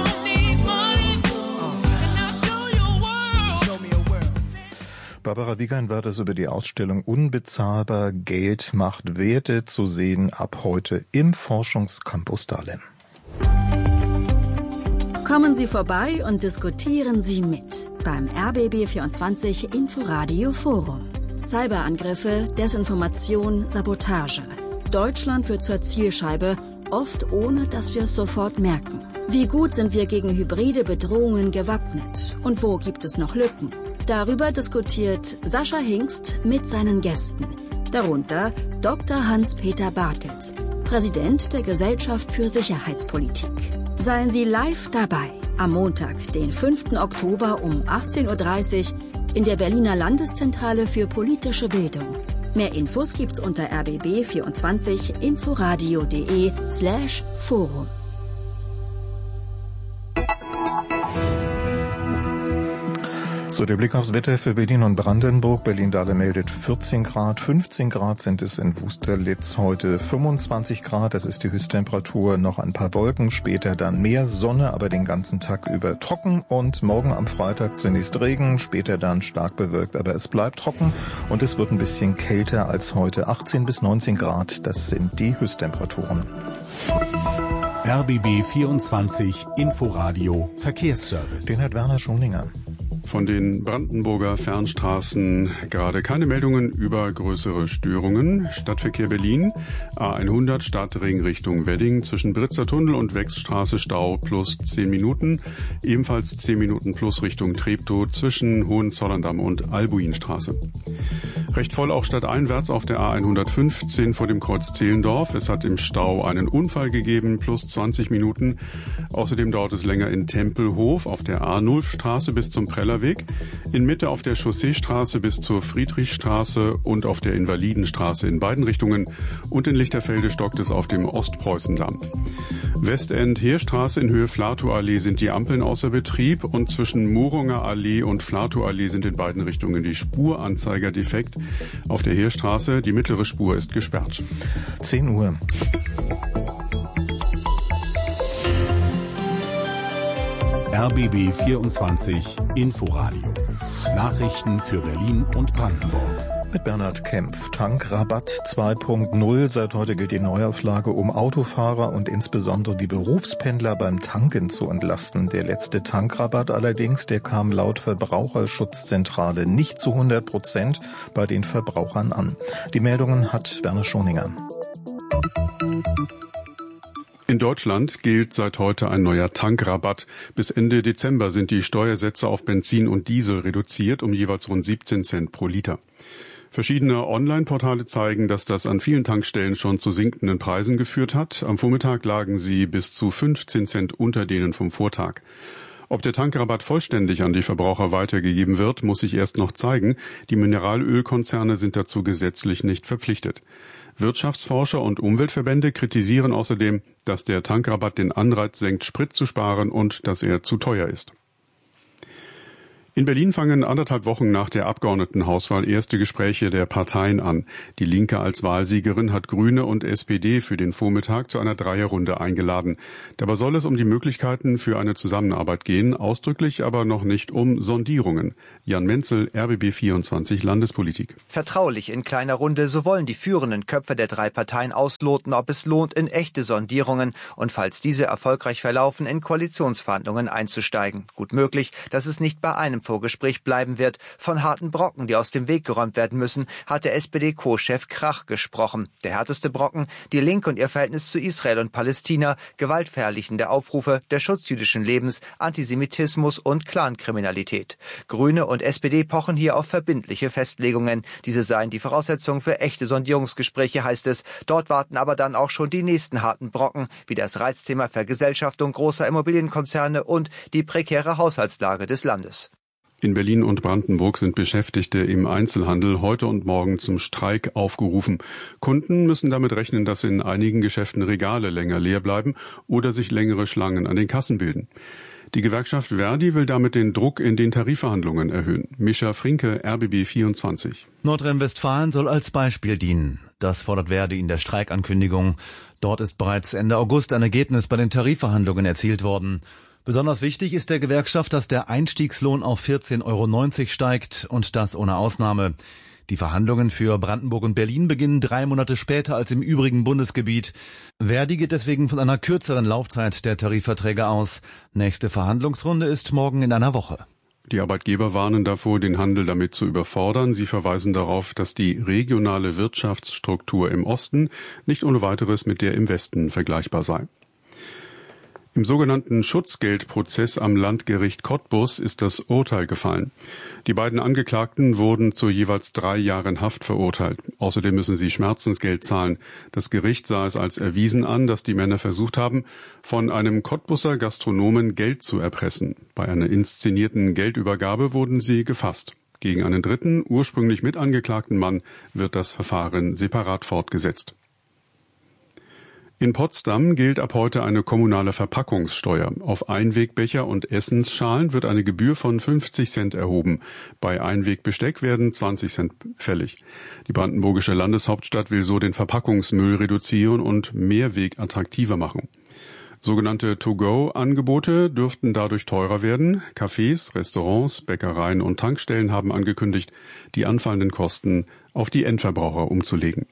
Barbara Wiegand war das über die Ausstellung Unbezahlbar Geld macht Werte zu sehen ab heute im Forschungscampus Dahlem. Kommen Sie vorbei und diskutieren Sie mit beim RBB24 Inforadio Forum. Cyberangriffe, Desinformation, Sabotage. Deutschland wird zur Zielscheibe, oft ohne dass wir es sofort merken. Wie gut sind wir gegen hybride Bedrohungen gewappnet und wo gibt es noch Lücken? Darüber diskutiert Sascha Hingst mit seinen Gästen. Darunter Dr. Hans-Peter Bartels, Präsident der Gesellschaft für Sicherheitspolitik. Seien Sie live dabei am Montag, den 5. Oktober um 18.30 Uhr in der Berliner Landeszentrale für politische Bildung. Mehr Infos gibt's unter rbb24inforadio.de/forum. So, der Blick aufs Wetter für Berlin und Brandenburg. Berlin-Dahlem meldet 14 Grad, 15 Grad sind es in Wusterlitz heute, 25 Grad, das ist die Höchsttemperatur, noch ein paar Wolken, später dann mehr Sonne, aber den ganzen Tag über trocken und morgen am Freitag zunächst Regen, später dann stark bewölkt, aber es bleibt trocken und es wird ein bisschen kälter als heute, 18 bis 19 Grad, das sind die Höchsttemperaturen. RBB 24 Inforadio Verkehrsservice. Den hat Werner Schoninger. Von den Brandenburger Fernstraßen gerade keine Meldungen über größere Störungen. Stadtverkehr Berlin, A100 Stadtring Richtung Wedding, zwischen Britzer Tunnel und Wechsstraße Stau plus 10 Minuten. Ebenfalls 10 Minuten plus Richtung Treptow zwischen Hohenzollern-Damm und Albuinstraße. Recht voll auch stadteinwärts auf der A115 vor dem Kreuz Zehlendorf. Es hat im Stau einen Unfall gegeben, plus 20 Minuten. Außerdem dauert es länger in Tempelhof auf der A0-Straße bis zum Preller Wanderweg. In Mitte auf der Chausseestraße bis zur Friedrichstraße und auf der Invalidenstraße in beiden Richtungen. Und in Lichterfelde stockt es auf dem Ostpreußendamm. Westend Heerstraße in Höhe Flatow-Allee sind die Ampeln außer Betrieb und zwischen Murunger Allee und Flatow-Allee sind in beiden Richtungen die Spuranzeiger defekt. Auf der Heerstraße die mittlere Spur ist gesperrt. 10 Uhr. RBB 24 Inforadio. Nachrichten für Berlin und Brandenburg. Mit Bernhard Kempf. Tankrabatt 2.0. Seit heute gilt die Neuauflage, um Autofahrer und insbesondere die Berufspendler beim Tanken zu entlasten. Der letzte Tankrabatt allerdings, der kam laut Verbraucherschutzzentrale nicht zu 100% bei den Verbrauchern an. Die Meldungen hat Werner Schoninger. In Deutschland gilt seit heute ein neuer Tankrabatt. Bis Ende Dezember sind die Steuersätze auf Benzin und Diesel reduziert um jeweils rund 17 Cent pro Liter. Verschiedene Online-Portale zeigen, dass das an vielen Tankstellen schon zu sinkenden Preisen geführt hat. Am Vormittag lagen sie bis zu 15 Cent unter denen vom Vortag. Ob der Tankrabatt vollständig an die Verbraucher weitergegeben wird, muss sich erst noch zeigen. Die Mineralölkonzerne sind dazu gesetzlich nicht verpflichtet. Wirtschaftsforscher und Umweltverbände kritisieren außerdem, dass der Tankrabatt den Anreiz senkt, Sprit zu sparen und dass er zu teuer ist. In Berlin fangen 1,5 Wochen nach der Abgeordnetenhauswahl erste Gespräche der Parteien an. Die Linke als Wahlsiegerin hat Grüne und SPD für den Vormittag zu einer Dreierrunde eingeladen. Dabei soll es um die Möglichkeiten für eine Zusammenarbeit gehen, ausdrücklich aber noch nicht um Sondierungen. Jan Menzel, RBB 24 Landespolitik. Vertraulich in kleiner Runde, so wollen die führenden Köpfe der 3 Parteien ausloten, ob es lohnt, in echte Sondierungen und falls diese erfolgreich verlaufen, in Koalitionsverhandlungen einzusteigen. Gut möglich, dass es nicht bei einem Vorgespräch bleiben wird. Von harten Brocken, die aus dem Weg geräumt werden müssen, hat der SPD-Co-Chef Krach gesprochen. Der härteste Brocken, die Linke und ihr Verhältnis zu Israel und Palästina, gewaltverherrlichende Aufrufe, der Schutz jüdischen Lebens, Antisemitismus und Clankriminalität. Grüne und SPD pochen hier auf verbindliche Festlegungen. Diese seien die Voraussetzung für echte Sondierungsgespräche, heißt es. Dort warten aber dann auch schon die nächsten harten Brocken, wie das Reizthema Vergesellschaftung großer Immobilienkonzerne und die prekäre Haushaltslage des Landes. In Berlin und Brandenburg sind Beschäftigte im Einzelhandel heute und morgen zum Streik aufgerufen. Kunden müssen damit rechnen, dass in einigen Geschäften Regale länger leer bleiben oder sich längere Schlangen an den Kassen bilden. Die Gewerkschaft Verdi will damit den Druck in den Tarifverhandlungen erhöhen. Mischa Frinke, RBB 24. Nordrhein-Westfalen soll als Beispiel dienen. Das fordert Verdi in der Streikankündigung. Dort ist bereits Ende August ein Ergebnis bei den Tarifverhandlungen erzielt worden. Besonders wichtig ist der Gewerkschaft, dass der Einstiegslohn auf 14,90 € steigt und das ohne Ausnahme. Die Verhandlungen für Brandenburg und Berlin beginnen 3 Monate später als im übrigen Bundesgebiet. Verdi geht deswegen von einer kürzeren Laufzeit der Tarifverträge aus. Nächste Verhandlungsrunde ist morgen in einer Woche. Die Arbeitgeber warnen davor, den Handel damit zu überfordern. Sie verweisen darauf, dass die regionale Wirtschaftsstruktur im Osten nicht ohne weiteres mit der im Westen vergleichbar sei. Im sogenannten Schutzgeldprozess am Landgericht Cottbus ist das Urteil gefallen. Die beiden Angeklagten wurden zu jeweils 3 Jahren Haft verurteilt. Außerdem müssen sie Schmerzensgeld zahlen. Das Gericht sah es als erwiesen an, dass die Männer versucht haben, von einem Cottbuser Gastronomen Geld zu erpressen. Bei einer inszenierten Geldübergabe wurden sie gefasst. Gegen einen dritten, ursprünglich mitangeklagten Mann wird das Verfahren separat fortgesetzt. In Potsdam gilt ab heute eine kommunale Verpackungssteuer. Auf Einwegbecher und Essensschalen wird eine Gebühr von 50 Cent erhoben. Bei Einwegbesteck werden 20 Cent fällig. Die brandenburgische Landeshauptstadt will so den Verpackungsmüll reduzieren und Mehrweg attraktiver machen. Sogenannte To-Go-Angebote dürften dadurch teurer werden. Cafés, Restaurants, Bäckereien und Tankstellen haben angekündigt, die anfallenden Kosten auf die Endverbraucher umzulegen.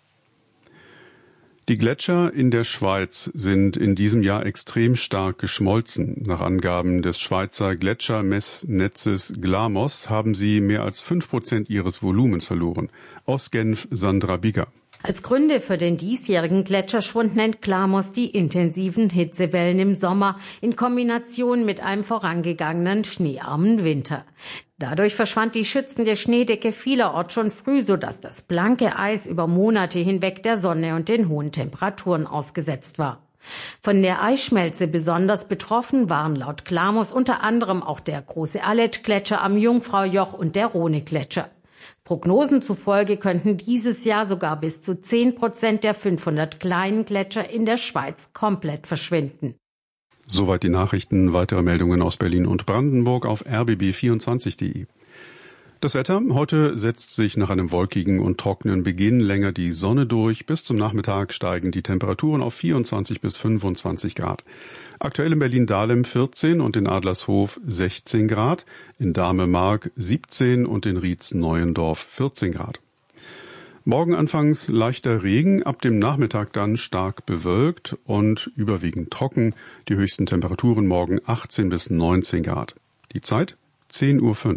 Die Gletscher in der Schweiz sind in diesem Jahr extrem stark geschmolzen. Nach Angaben des Schweizer Gletschermessnetzes Glamos haben sie mehr als 5% ihres Volumens verloren. Aus Genf Sandra Bigger. Als Gründe für den diesjährigen Gletscherschwund nennt Glamos die intensiven Hitzewellen im Sommer in Kombination mit einem vorangegangenen schneearmen Winter. Dadurch verschwand die schützende Schneedecke vielerorts schon früh, sodass das blanke Eis über Monate hinweg der Sonne und den hohen Temperaturen ausgesetzt war. Von der Eisschmelze besonders betroffen waren laut Klamos unter anderem auch der große Aletsch-Gletscher am Jungfraujoch und der Rhone-Gletscher. Prognosen zufolge könnten dieses Jahr sogar bis zu 10% der 500 kleinen Gletscher in der Schweiz komplett verschwinden. Soweit die Nachrichten. Weitere Meldungen aus Berlin und Brandenburg auf rbb24.de. Das Wetter. Heute setzt sich nach einem wolkigen und trockenen Beginn länger die Sonne durch. Bis zum Nachmittag steigen die Temperaturen auf 24 bis 25 Grad. Aktuell in Berlin-Dahlem 14 und in Adlershof 16 Grad, in Dahme-Mark 17 und in Rietz-Neuendorf 14 Grad. Morgen anfangs leichter Regen, ab dem Nachmittag dann stark bewölkt und überwiegend trocken. Die höchsten Temperaturen morgen 18 bis 19 Grad. Die Zeit 10:05 Uhr.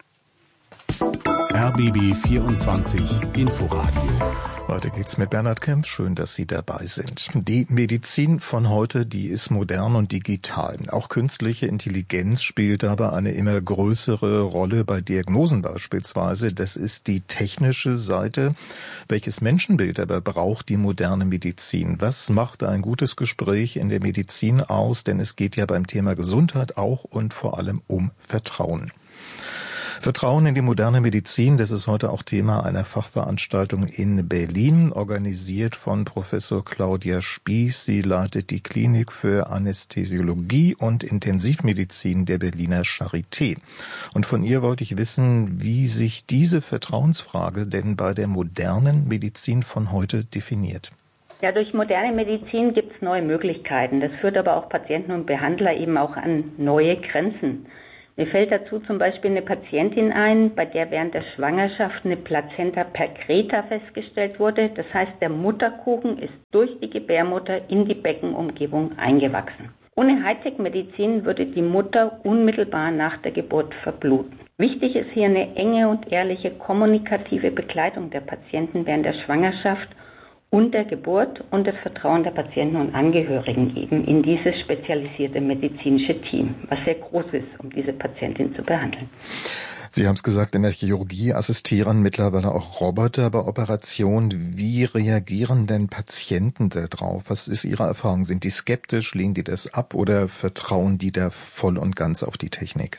RBB 24 Inforadio. Weiter geht's mit Bernhard Kemp. Schön, dass Sie dabei sind. Die Medizin von heute, die ist modern und digital. Auch künstliche Intelligenz spielt dabei eine immer größere Rolle bei Diagnosen beispielsweise. Das ist die technische Seite. Welches Menschenbild aber braucht die moderne Medizin? Was macht ein gutes Gespräch in der Medizin aus? Denn es geht ja beim Thema Gesundheit auch und vor allem um Vertrauen. Vertrauen in die moderne Medizin, das ist heute auch Thema einer Fachveranstaltung in Berlin, organisiert von Professor Claudia Spieß. Sie leitet die Klinik für Anästhesiologie und Intensivmedizin der Berliner Charité. Und von ihr wollte ich wissen, wie sich diese Vertrauensfrage denn bei der modernen Medizin von heute definiert. Ja, durch moderne Medizin gibt es neue Möglichkeiten. Das führt aber auch Patienten und Behandler eben auch an neue Grenzen. Mir fällt dazu zum Beispiel eine Patientin ein, bei der während der Schwangerschaft eine Plazenta percreta festgestellt wurde. Das heißt, der Mutterkuchen ist durch die Gebärmutter in die Beckenumgebung eingewachsen. Ohne Hightech-Medizin würde die Mutter unmittelbar nach der Geburt verbluten. Wichtig ist hier eine enge und ehrliche kommunikative Begleitung der Patienten während der Schwangerschaft und der Geburt und das Vertrauen der Patienten und Angehörigen eben in dieses spezialisierte medizinische Team, was sehr groß ist, um diese Patientin zu behandeln. Sie haben es gesagt, in der Chirurgie assistieren mittlerweile auch Roboter bei Operationen. Wie reagieren denn Patienten darauf? Was ist Ihre Erfahrung? Sind die skeptisch, lehnen die das ab oder vertrauen die da voll und ganz auf die Technik?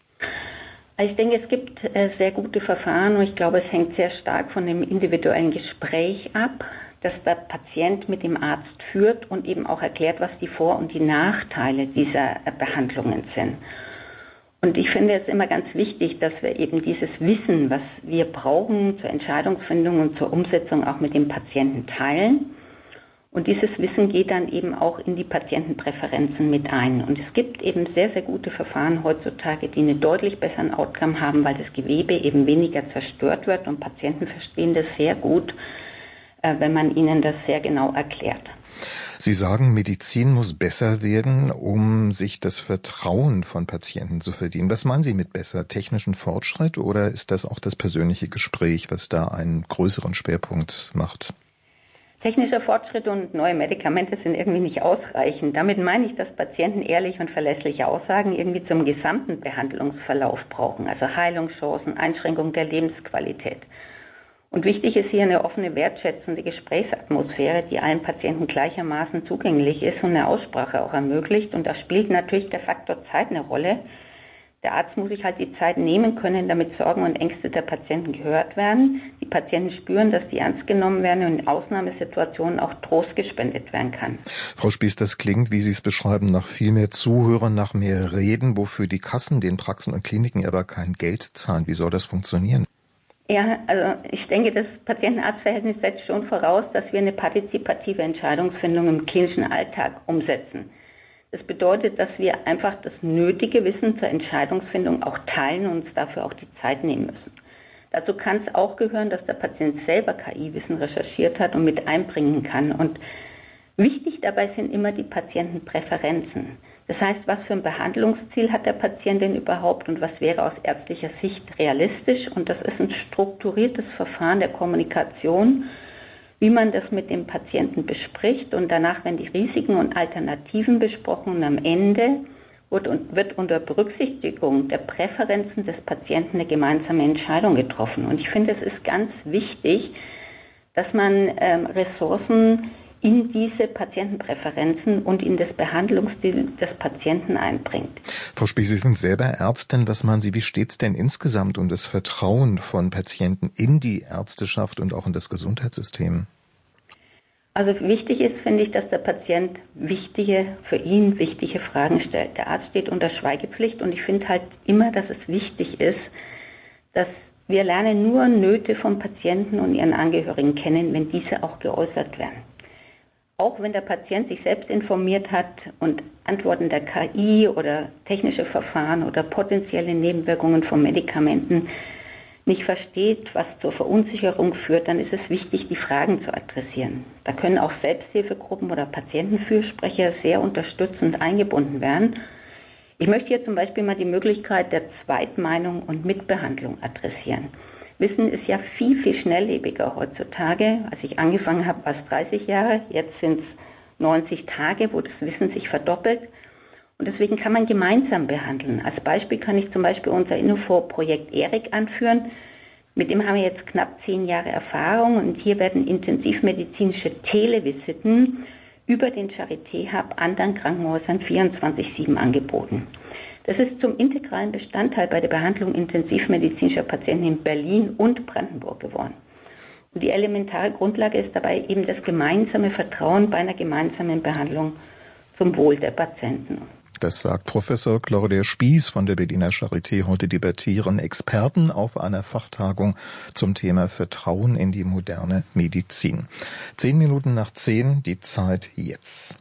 Ich denke, es gibt sehr gute Verfahren und ich glaube, es hängt sehr stark von dem individuellen Gespräch ab, das der Patient mit dem Arzt führt und eben auch erklärt, was die Vor- und die Nachteile dieser Behandlungen sind. Und ich finde es immer ganz wichtig, dass wir eben dieses Wissen, was wir brauchen zur Entscheidungsfindung und zur Umsetzung auch mit dem Patienten teilen. Und dieses Wissen geht dann eben auch in die Patientenpräferenzen mit ein. Und es gibt eben sehr, sehr gute Verfahren heutzutage, die einen deutlich besseren Outcome haben, weil das Gewebe eben weniger zerstört wird. Und Patienten verstehen das sehr gut, wenn man ihnen das sehr genau erklärt. Sie sagen, Medizin muss besser werden, um sich das Vertrauen von Patienten zu verdienen. Was meinen Sie mit besser? Technischen Fortschritt oder ist das auch das persönliche Gespräch, was da einen größeren Schwerpunkt macht? Technischer Fortschritt und neue Medikamente sind irgendwie nicht ausreichend. Damit meine ich, dass Patienten ehrliche und verlässliche Aussagen irgendwie zum gesamten Behandlungsverlauf brauchen, also Heilungschancen, Einschränkung der Lebensqualität. Und wichtig ist hier eine offene, wertschätzende Gesprächsatmosphäre, die allen Patienten gleichermaßen zugänglich ist und eine Aussprache auch ermöglicht. Und da spielt natürlich der Faktor Zeit eine Rolle. Der Arzt muss sich halt die Zeit nehmen können, damit Sorgen und Ängste der Patienten gehört werden. Die Patienten spüren, dass die ernst genommen werden und in Ausnahmesituationen auch Trost gespendet werden kann. Frau Spieß, das klingt, wie Sie es beschreiben, nach viel mehr Zuhören, nach mehr Reden, wofür die Kassen den Praxen und Kliniken aber kein Geld zahlen. Wie soll das funktionieren? Ja, also ich denke, das Patient-Arzt-Verhältnis setzt schon voraus, dass wir eine partizipative Entscheidungsfindung im klinischen Alltag umsetzen. Das bedeutet, dass wir einfach das nötige Wissen zur Entscheidungsfindung auch teilen und uns dafür auch die Zeit nehmen müssen. Dazu kann es auch gehören, dass der Patient selber KI-Wissen recherchiert hat und mit einbringen kann. Und wichtig dabei sind immer die Patientenpräferenzen. Das heißt, was für ein Behandlungsziel hat der Patient denn überhaupt und was wäre aus ärztlicher Sicht realistisch? Und das ist ein strukturiertes Verfahren der Kommunikation, wie man das mit dem Patienten bespricht. Und danach werden die Risiken und Alternativen besprochen. Und am Ende wird unter Berücksichtigung der Präferenzen des Patienten eine gemeinsame Entscheidung getroffen. Und ich finde, es ist ganz wichtig, dass man Ressourcen in diese Patientenpräferenzen und in das Behandlungsstil des Patienten einbringt. Frau Spieß, Sie sind selber Ärztin. Was meinen Sie, wie steht es denn insgesamt um das Vertrauen von Patienten in die Ärzteschaft und auch in das Gesundheitssystem? Also wichtig ist, finde ich, dass der Patient für ihn wichtige Fragen stellt. Der Arzt steht unter Schweigepflicht und ich finde halt immer, dass es wichtig ist, dass wir lernen nur Nöte von Patienten und ihren Angehörigen kennen, wenn diese auch geäußert werden. Auch wenn der Patient sich selbst informiert hat und Antworten der KI oder technische Verfahren oder potenzielle Nebenwirkungen von Medikamenten nicht versteht, was zur Verunsicherung führt, dann ist es wichtig, die Fragen zu adressieren. Da können auch Selbsthilfegruppen oder Patientenfürsprecher sehr unterstützend eingebunden werden. Ich möchte hier zum Beispiel mal die Möglichkeit der Zweitmeinung und Mitbehandlung adressieren. Wissen ist ja viel, viel schnelllebiger heutzutage. Als ich angefangen habe, war es 30 Jahre, jetzt sind es 90 Tage, wo das Wissen sich verdoppelt. Und deswegen kann man gemeinsam behandeln. Als Beispiel kann ich zum Beispiel unser Innofor-Projekt ERIC anführen. Mit dem haben wir jetzt knapp 10 Jahre Erfahrung und hier werden intensivmedizinische Televisiten über den Charité-Hub anderen Krankenhäusern 24/7 angeboten. Das ist zum integralen Bestandteil bei der Behandlung intensivmedizinischer Patienten in Berlin und Brandenburg geworden. Und die elementare Grundlage ist dabei eben das gemeinsame Vertrauen bei einer gemeinsamen Behandlung zum Wohl der Patienten. Das sagt Professor Claudia Spieß von der Berliner Charité. Heute debattieren Experten auf einer Fachtagung zum Thema Vertrauen in die moderne Medizin. 10 Minuten nach 10, die Zeit jetzt.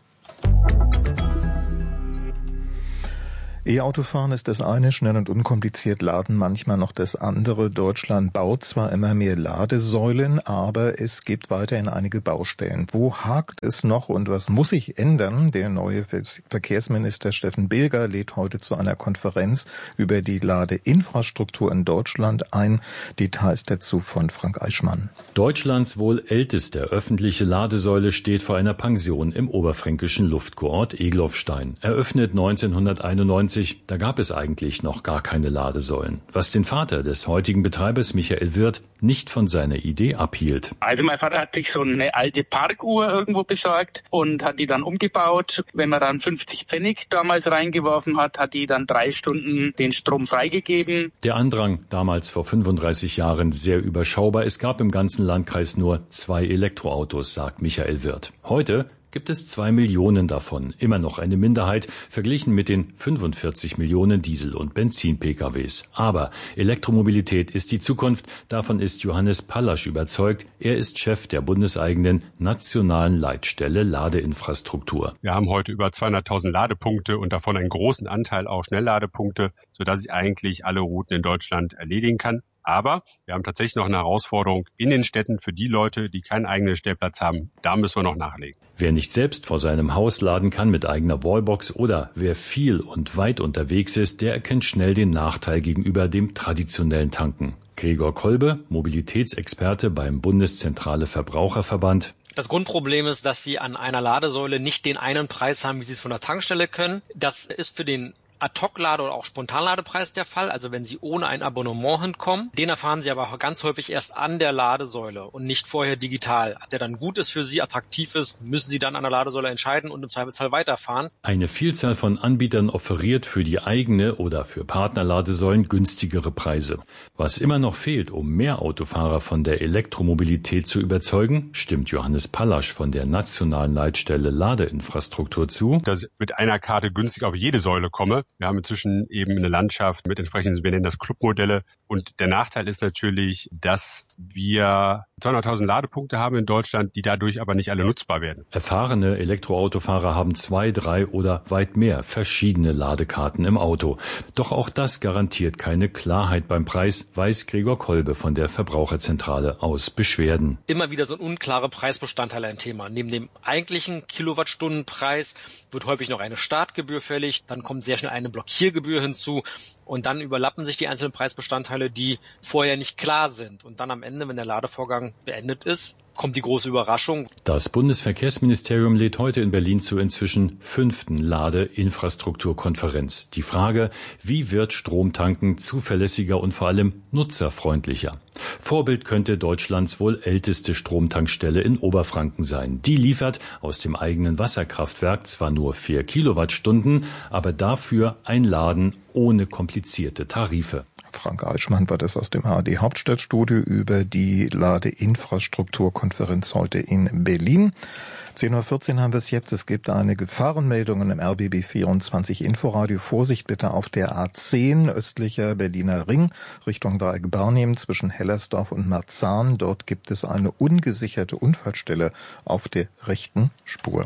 E-Autofahren ist das eine, schnell und unkompliziert laden manchmal noch das andere. Deutschland baut zwar immer mehr Ladesäulen, aber es gibt weiterhin einige Baustellen. Wo hakt es noch und was muss sich ändern? Der neue Verkehrsminister Steffen Bilger lädt heute zu einer Konferenz über die Ladeinfrastruktur in Deutschland ein. Details dazu von Frank Eichmann. Deutschlands wohl älteste öffentliche Ladesäule steht vor einer Pension im oberfränkischen Luftkurort Eglofstein. Eröffnet 1991. Da gab es eigentlich noch gar keine Ladesäulen, was den Vater des heutigen Betreibers Michael Wirth nicht von seiner Idee abhielt. Also mein Vater hat sich so eine alte Parkuhr irgendwo besorgt und hat die dann umgebaut. Wenn man dann 50 Pfennig damals reingeworfen hat, hat die dann 3 Stunden den Strom freigegeben. Der Andrang, damals vor 35 Jahren sehr überschaubar. Es gab im ganzen Landkreis nur 2 Elektroautos, sagt Michael Wirth. Heute gibt es 2 Millionen davon, immer noch eine Minderheit, verglichen mit den 45 Millionen Diesel- und Benzin-PKWs. Aber Elektromobilität ist die Zukunft, davon ist Johannes Pallasch überzeugt. Er ist Chef der bundeseigenen nationalen Leitstelle Ladeinfrastruktur. Wir haben heute über 200.000 Ladepunkte und davon einen großen Anteil auch Schnellladepunkte, sodass ich eigentlich alle Routen in Deutschland erledigen kann. Aber wir haben tatsächlich noch eine Herausforderung in den Städten für die Leute, die keinen eigenen Stellplatz haben. Da müssen wir noch nachlegen. Wer nicht selbst vor seinem Haus laden kann mit eigener Wallbox oder wer viel und weit unterwegs ist, der erkennt schnell den Nachteil gegenüber dem traditionellen Tanken. Gregor Kolbe, Mobilitätsexperte beim Bundeszentrale Verbraucherverband. Das Grundproblem ist, dass Sie an einer Ladesäule nicht den einen Preis haben, wie Sie es von der Tankstelle können. Das ist für den Ad-Hoc-Lade- oder auch Spontanladepreis der Fall, also wenn Sie ohne ein Abonnement hinkommen. Den erfahren Sie aber auch ganz häufig erst an der Ladesäule und nicht vorher digital. Der dann gut ist für Sie, attraktiv ist, müssen Sie dann an der Ladesäule entscheiden und im Zweifelsfall weiterfahren. Eine Vielzahl von Anbietern offeriert für die eigene oder für Partnerladesäulen günstigere Preise. Was immer noch fehlt, um mehr Autofahrer von der Elektromobilität zu überzeugen, stimmt Johannes Pallasch von der nationalen Leitstelle Ladeinfrastruktur zu. Dass ich mit einer Karte günstig auf jede Säule komme. Wir haben inzwischen eben eine Landschaft mit entsprechenden, wir nennen das Clubmodelle. Und der Nachteil ist natürlich, dass wir 200.000 Ladepunkte haben in Deutschland, die dadurch aber nicht alle nutzbar werden. Erfahrene Elektroautofahrer haben 2, 3 oder weit mehr verschiedene Ladekarten im Auto. Doch auch das garantiert keine Klarheit beim Preis, weiß Gregor Kolbe von der Verbraucherzentrale aus Beschwerden. Immer wieder sind unklare Preisbestandteile ein Thema. Neben dem eigentlichen Kilowattstundenpreis wird häufig noch eine Startgebühr fällig, dann kommt sehr schnell eine Blockiergebühr hinzu und dann überlappen sich die einzelnen Preisbestandteile, die vorher nicht klar sind. Und dann am Ende, wenn der Ladevorgang beendet ist, kommt die große Überraschung. Das Bundesverkehrsministerium lädt heute in Berlin zur inzwischen 5. Ladeinfrastrukturkonferenz. Die Frage, wie wird Stromtanken zuverlässiger und vor allem nutzerfreundlicher? Vorbild könnte Deutschlands wohl älteste Stromtankstelle in Oberfranken sein. Die liefert aus dem eigenen Wasserkraftwerk zwar nur 4 Kilowattstunden, aber dafür ein Laden ohne komplizierte Tarife. Frank Eichmann war das aus dem ARD Hauptstadtstudio über die Ladeinfrastrukturkonferenz heute in Berlin. 10:14 Uhr haben wir es jetzt. Es gibt eine Gefahrenmeldung im RBB 24 Inforadio. Vorsicht bitte auf der A10 östlicher Berliner Ring Richtung Dreieck Barnim zwischen Hellersdorf und Marzahn. Dort gibt es eine ungesicherte Unfallstelle auf der rechten Spur.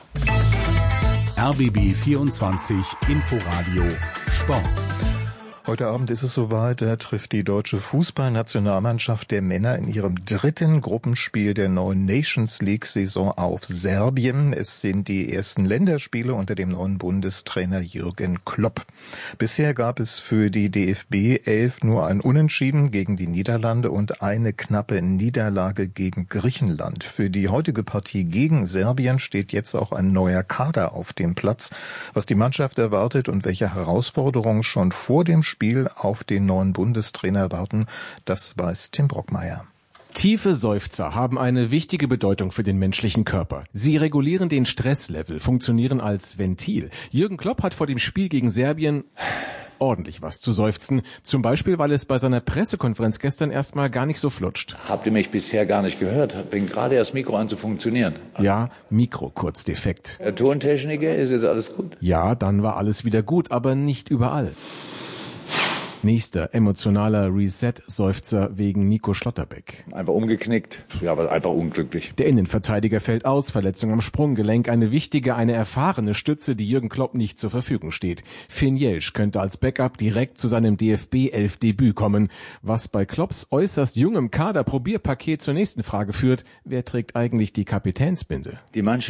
RBB 24 Inforadio Sport. Heute Abend ist es soweit, da trifft die deutsche Fußballnationalmannschaft der Männer in ihrem dritten Gruppenspiel der neuen Nations League-Saison auf Serbien. Es sind die ersten Länderspiele unter dem neuen Bundestrainer Jürgen Klopp. Bisher gab es für die DFB 11 nur ein Unentschieden gegen die Niederlande und eine knappe Niederlage gegen Griechenland. Für die heutige Partie gegen Serbien steht jetzt auch ein neuer Kader auf dem Platz. Was die Mannschaft erwartet und welche Herausforderungen schon vor dem Spiel auf den neuen Bundestrainer warten, das weiß Tim Brockmeier. Tiefe Seufzer haben eine wichtige Bedeutung für den menschlichen Körper. Sie regulieren den Stresslevel, funktionieren als Ventil. Jürgen Klopp hat vor dem Spiel gegen Serbien ordentlich was zu seufzen. Zum Beispiel, weil es bei seiner Pressekonferenz gestern erstmal gar nicht so flutscht. Habt ihr mich bisher gar nicht gehört? Bin gerade erst Mikro an zu funktionieren. Ja, Mikro kurz defekt. Herr Tontechniker, ist jetzt alles gut? Ja, dann war alles wieder gut, aber nicht überall. Nächster emotionaler Reset-Seufzer wegen Nico Schlotterbeck. Einfach umgeknickt. Ja, aber einfach unglücklich. Der Innenverteidiger fällt aus, Verletzung am Sprunggelenk, eine wichtige, eine erfahrene Stütze, die Jürgen Klopp nicht zur Verfügung steht. Finn Jelsch könnte als Backup direkt zu seinem DFB-11-Debüt kommen. Was bei Klopps äußerst jungem Kader-Probierpaket zur nächsten Frage führt, wer trägt eigentlich die Kapitänsbinde? Die Mannschaft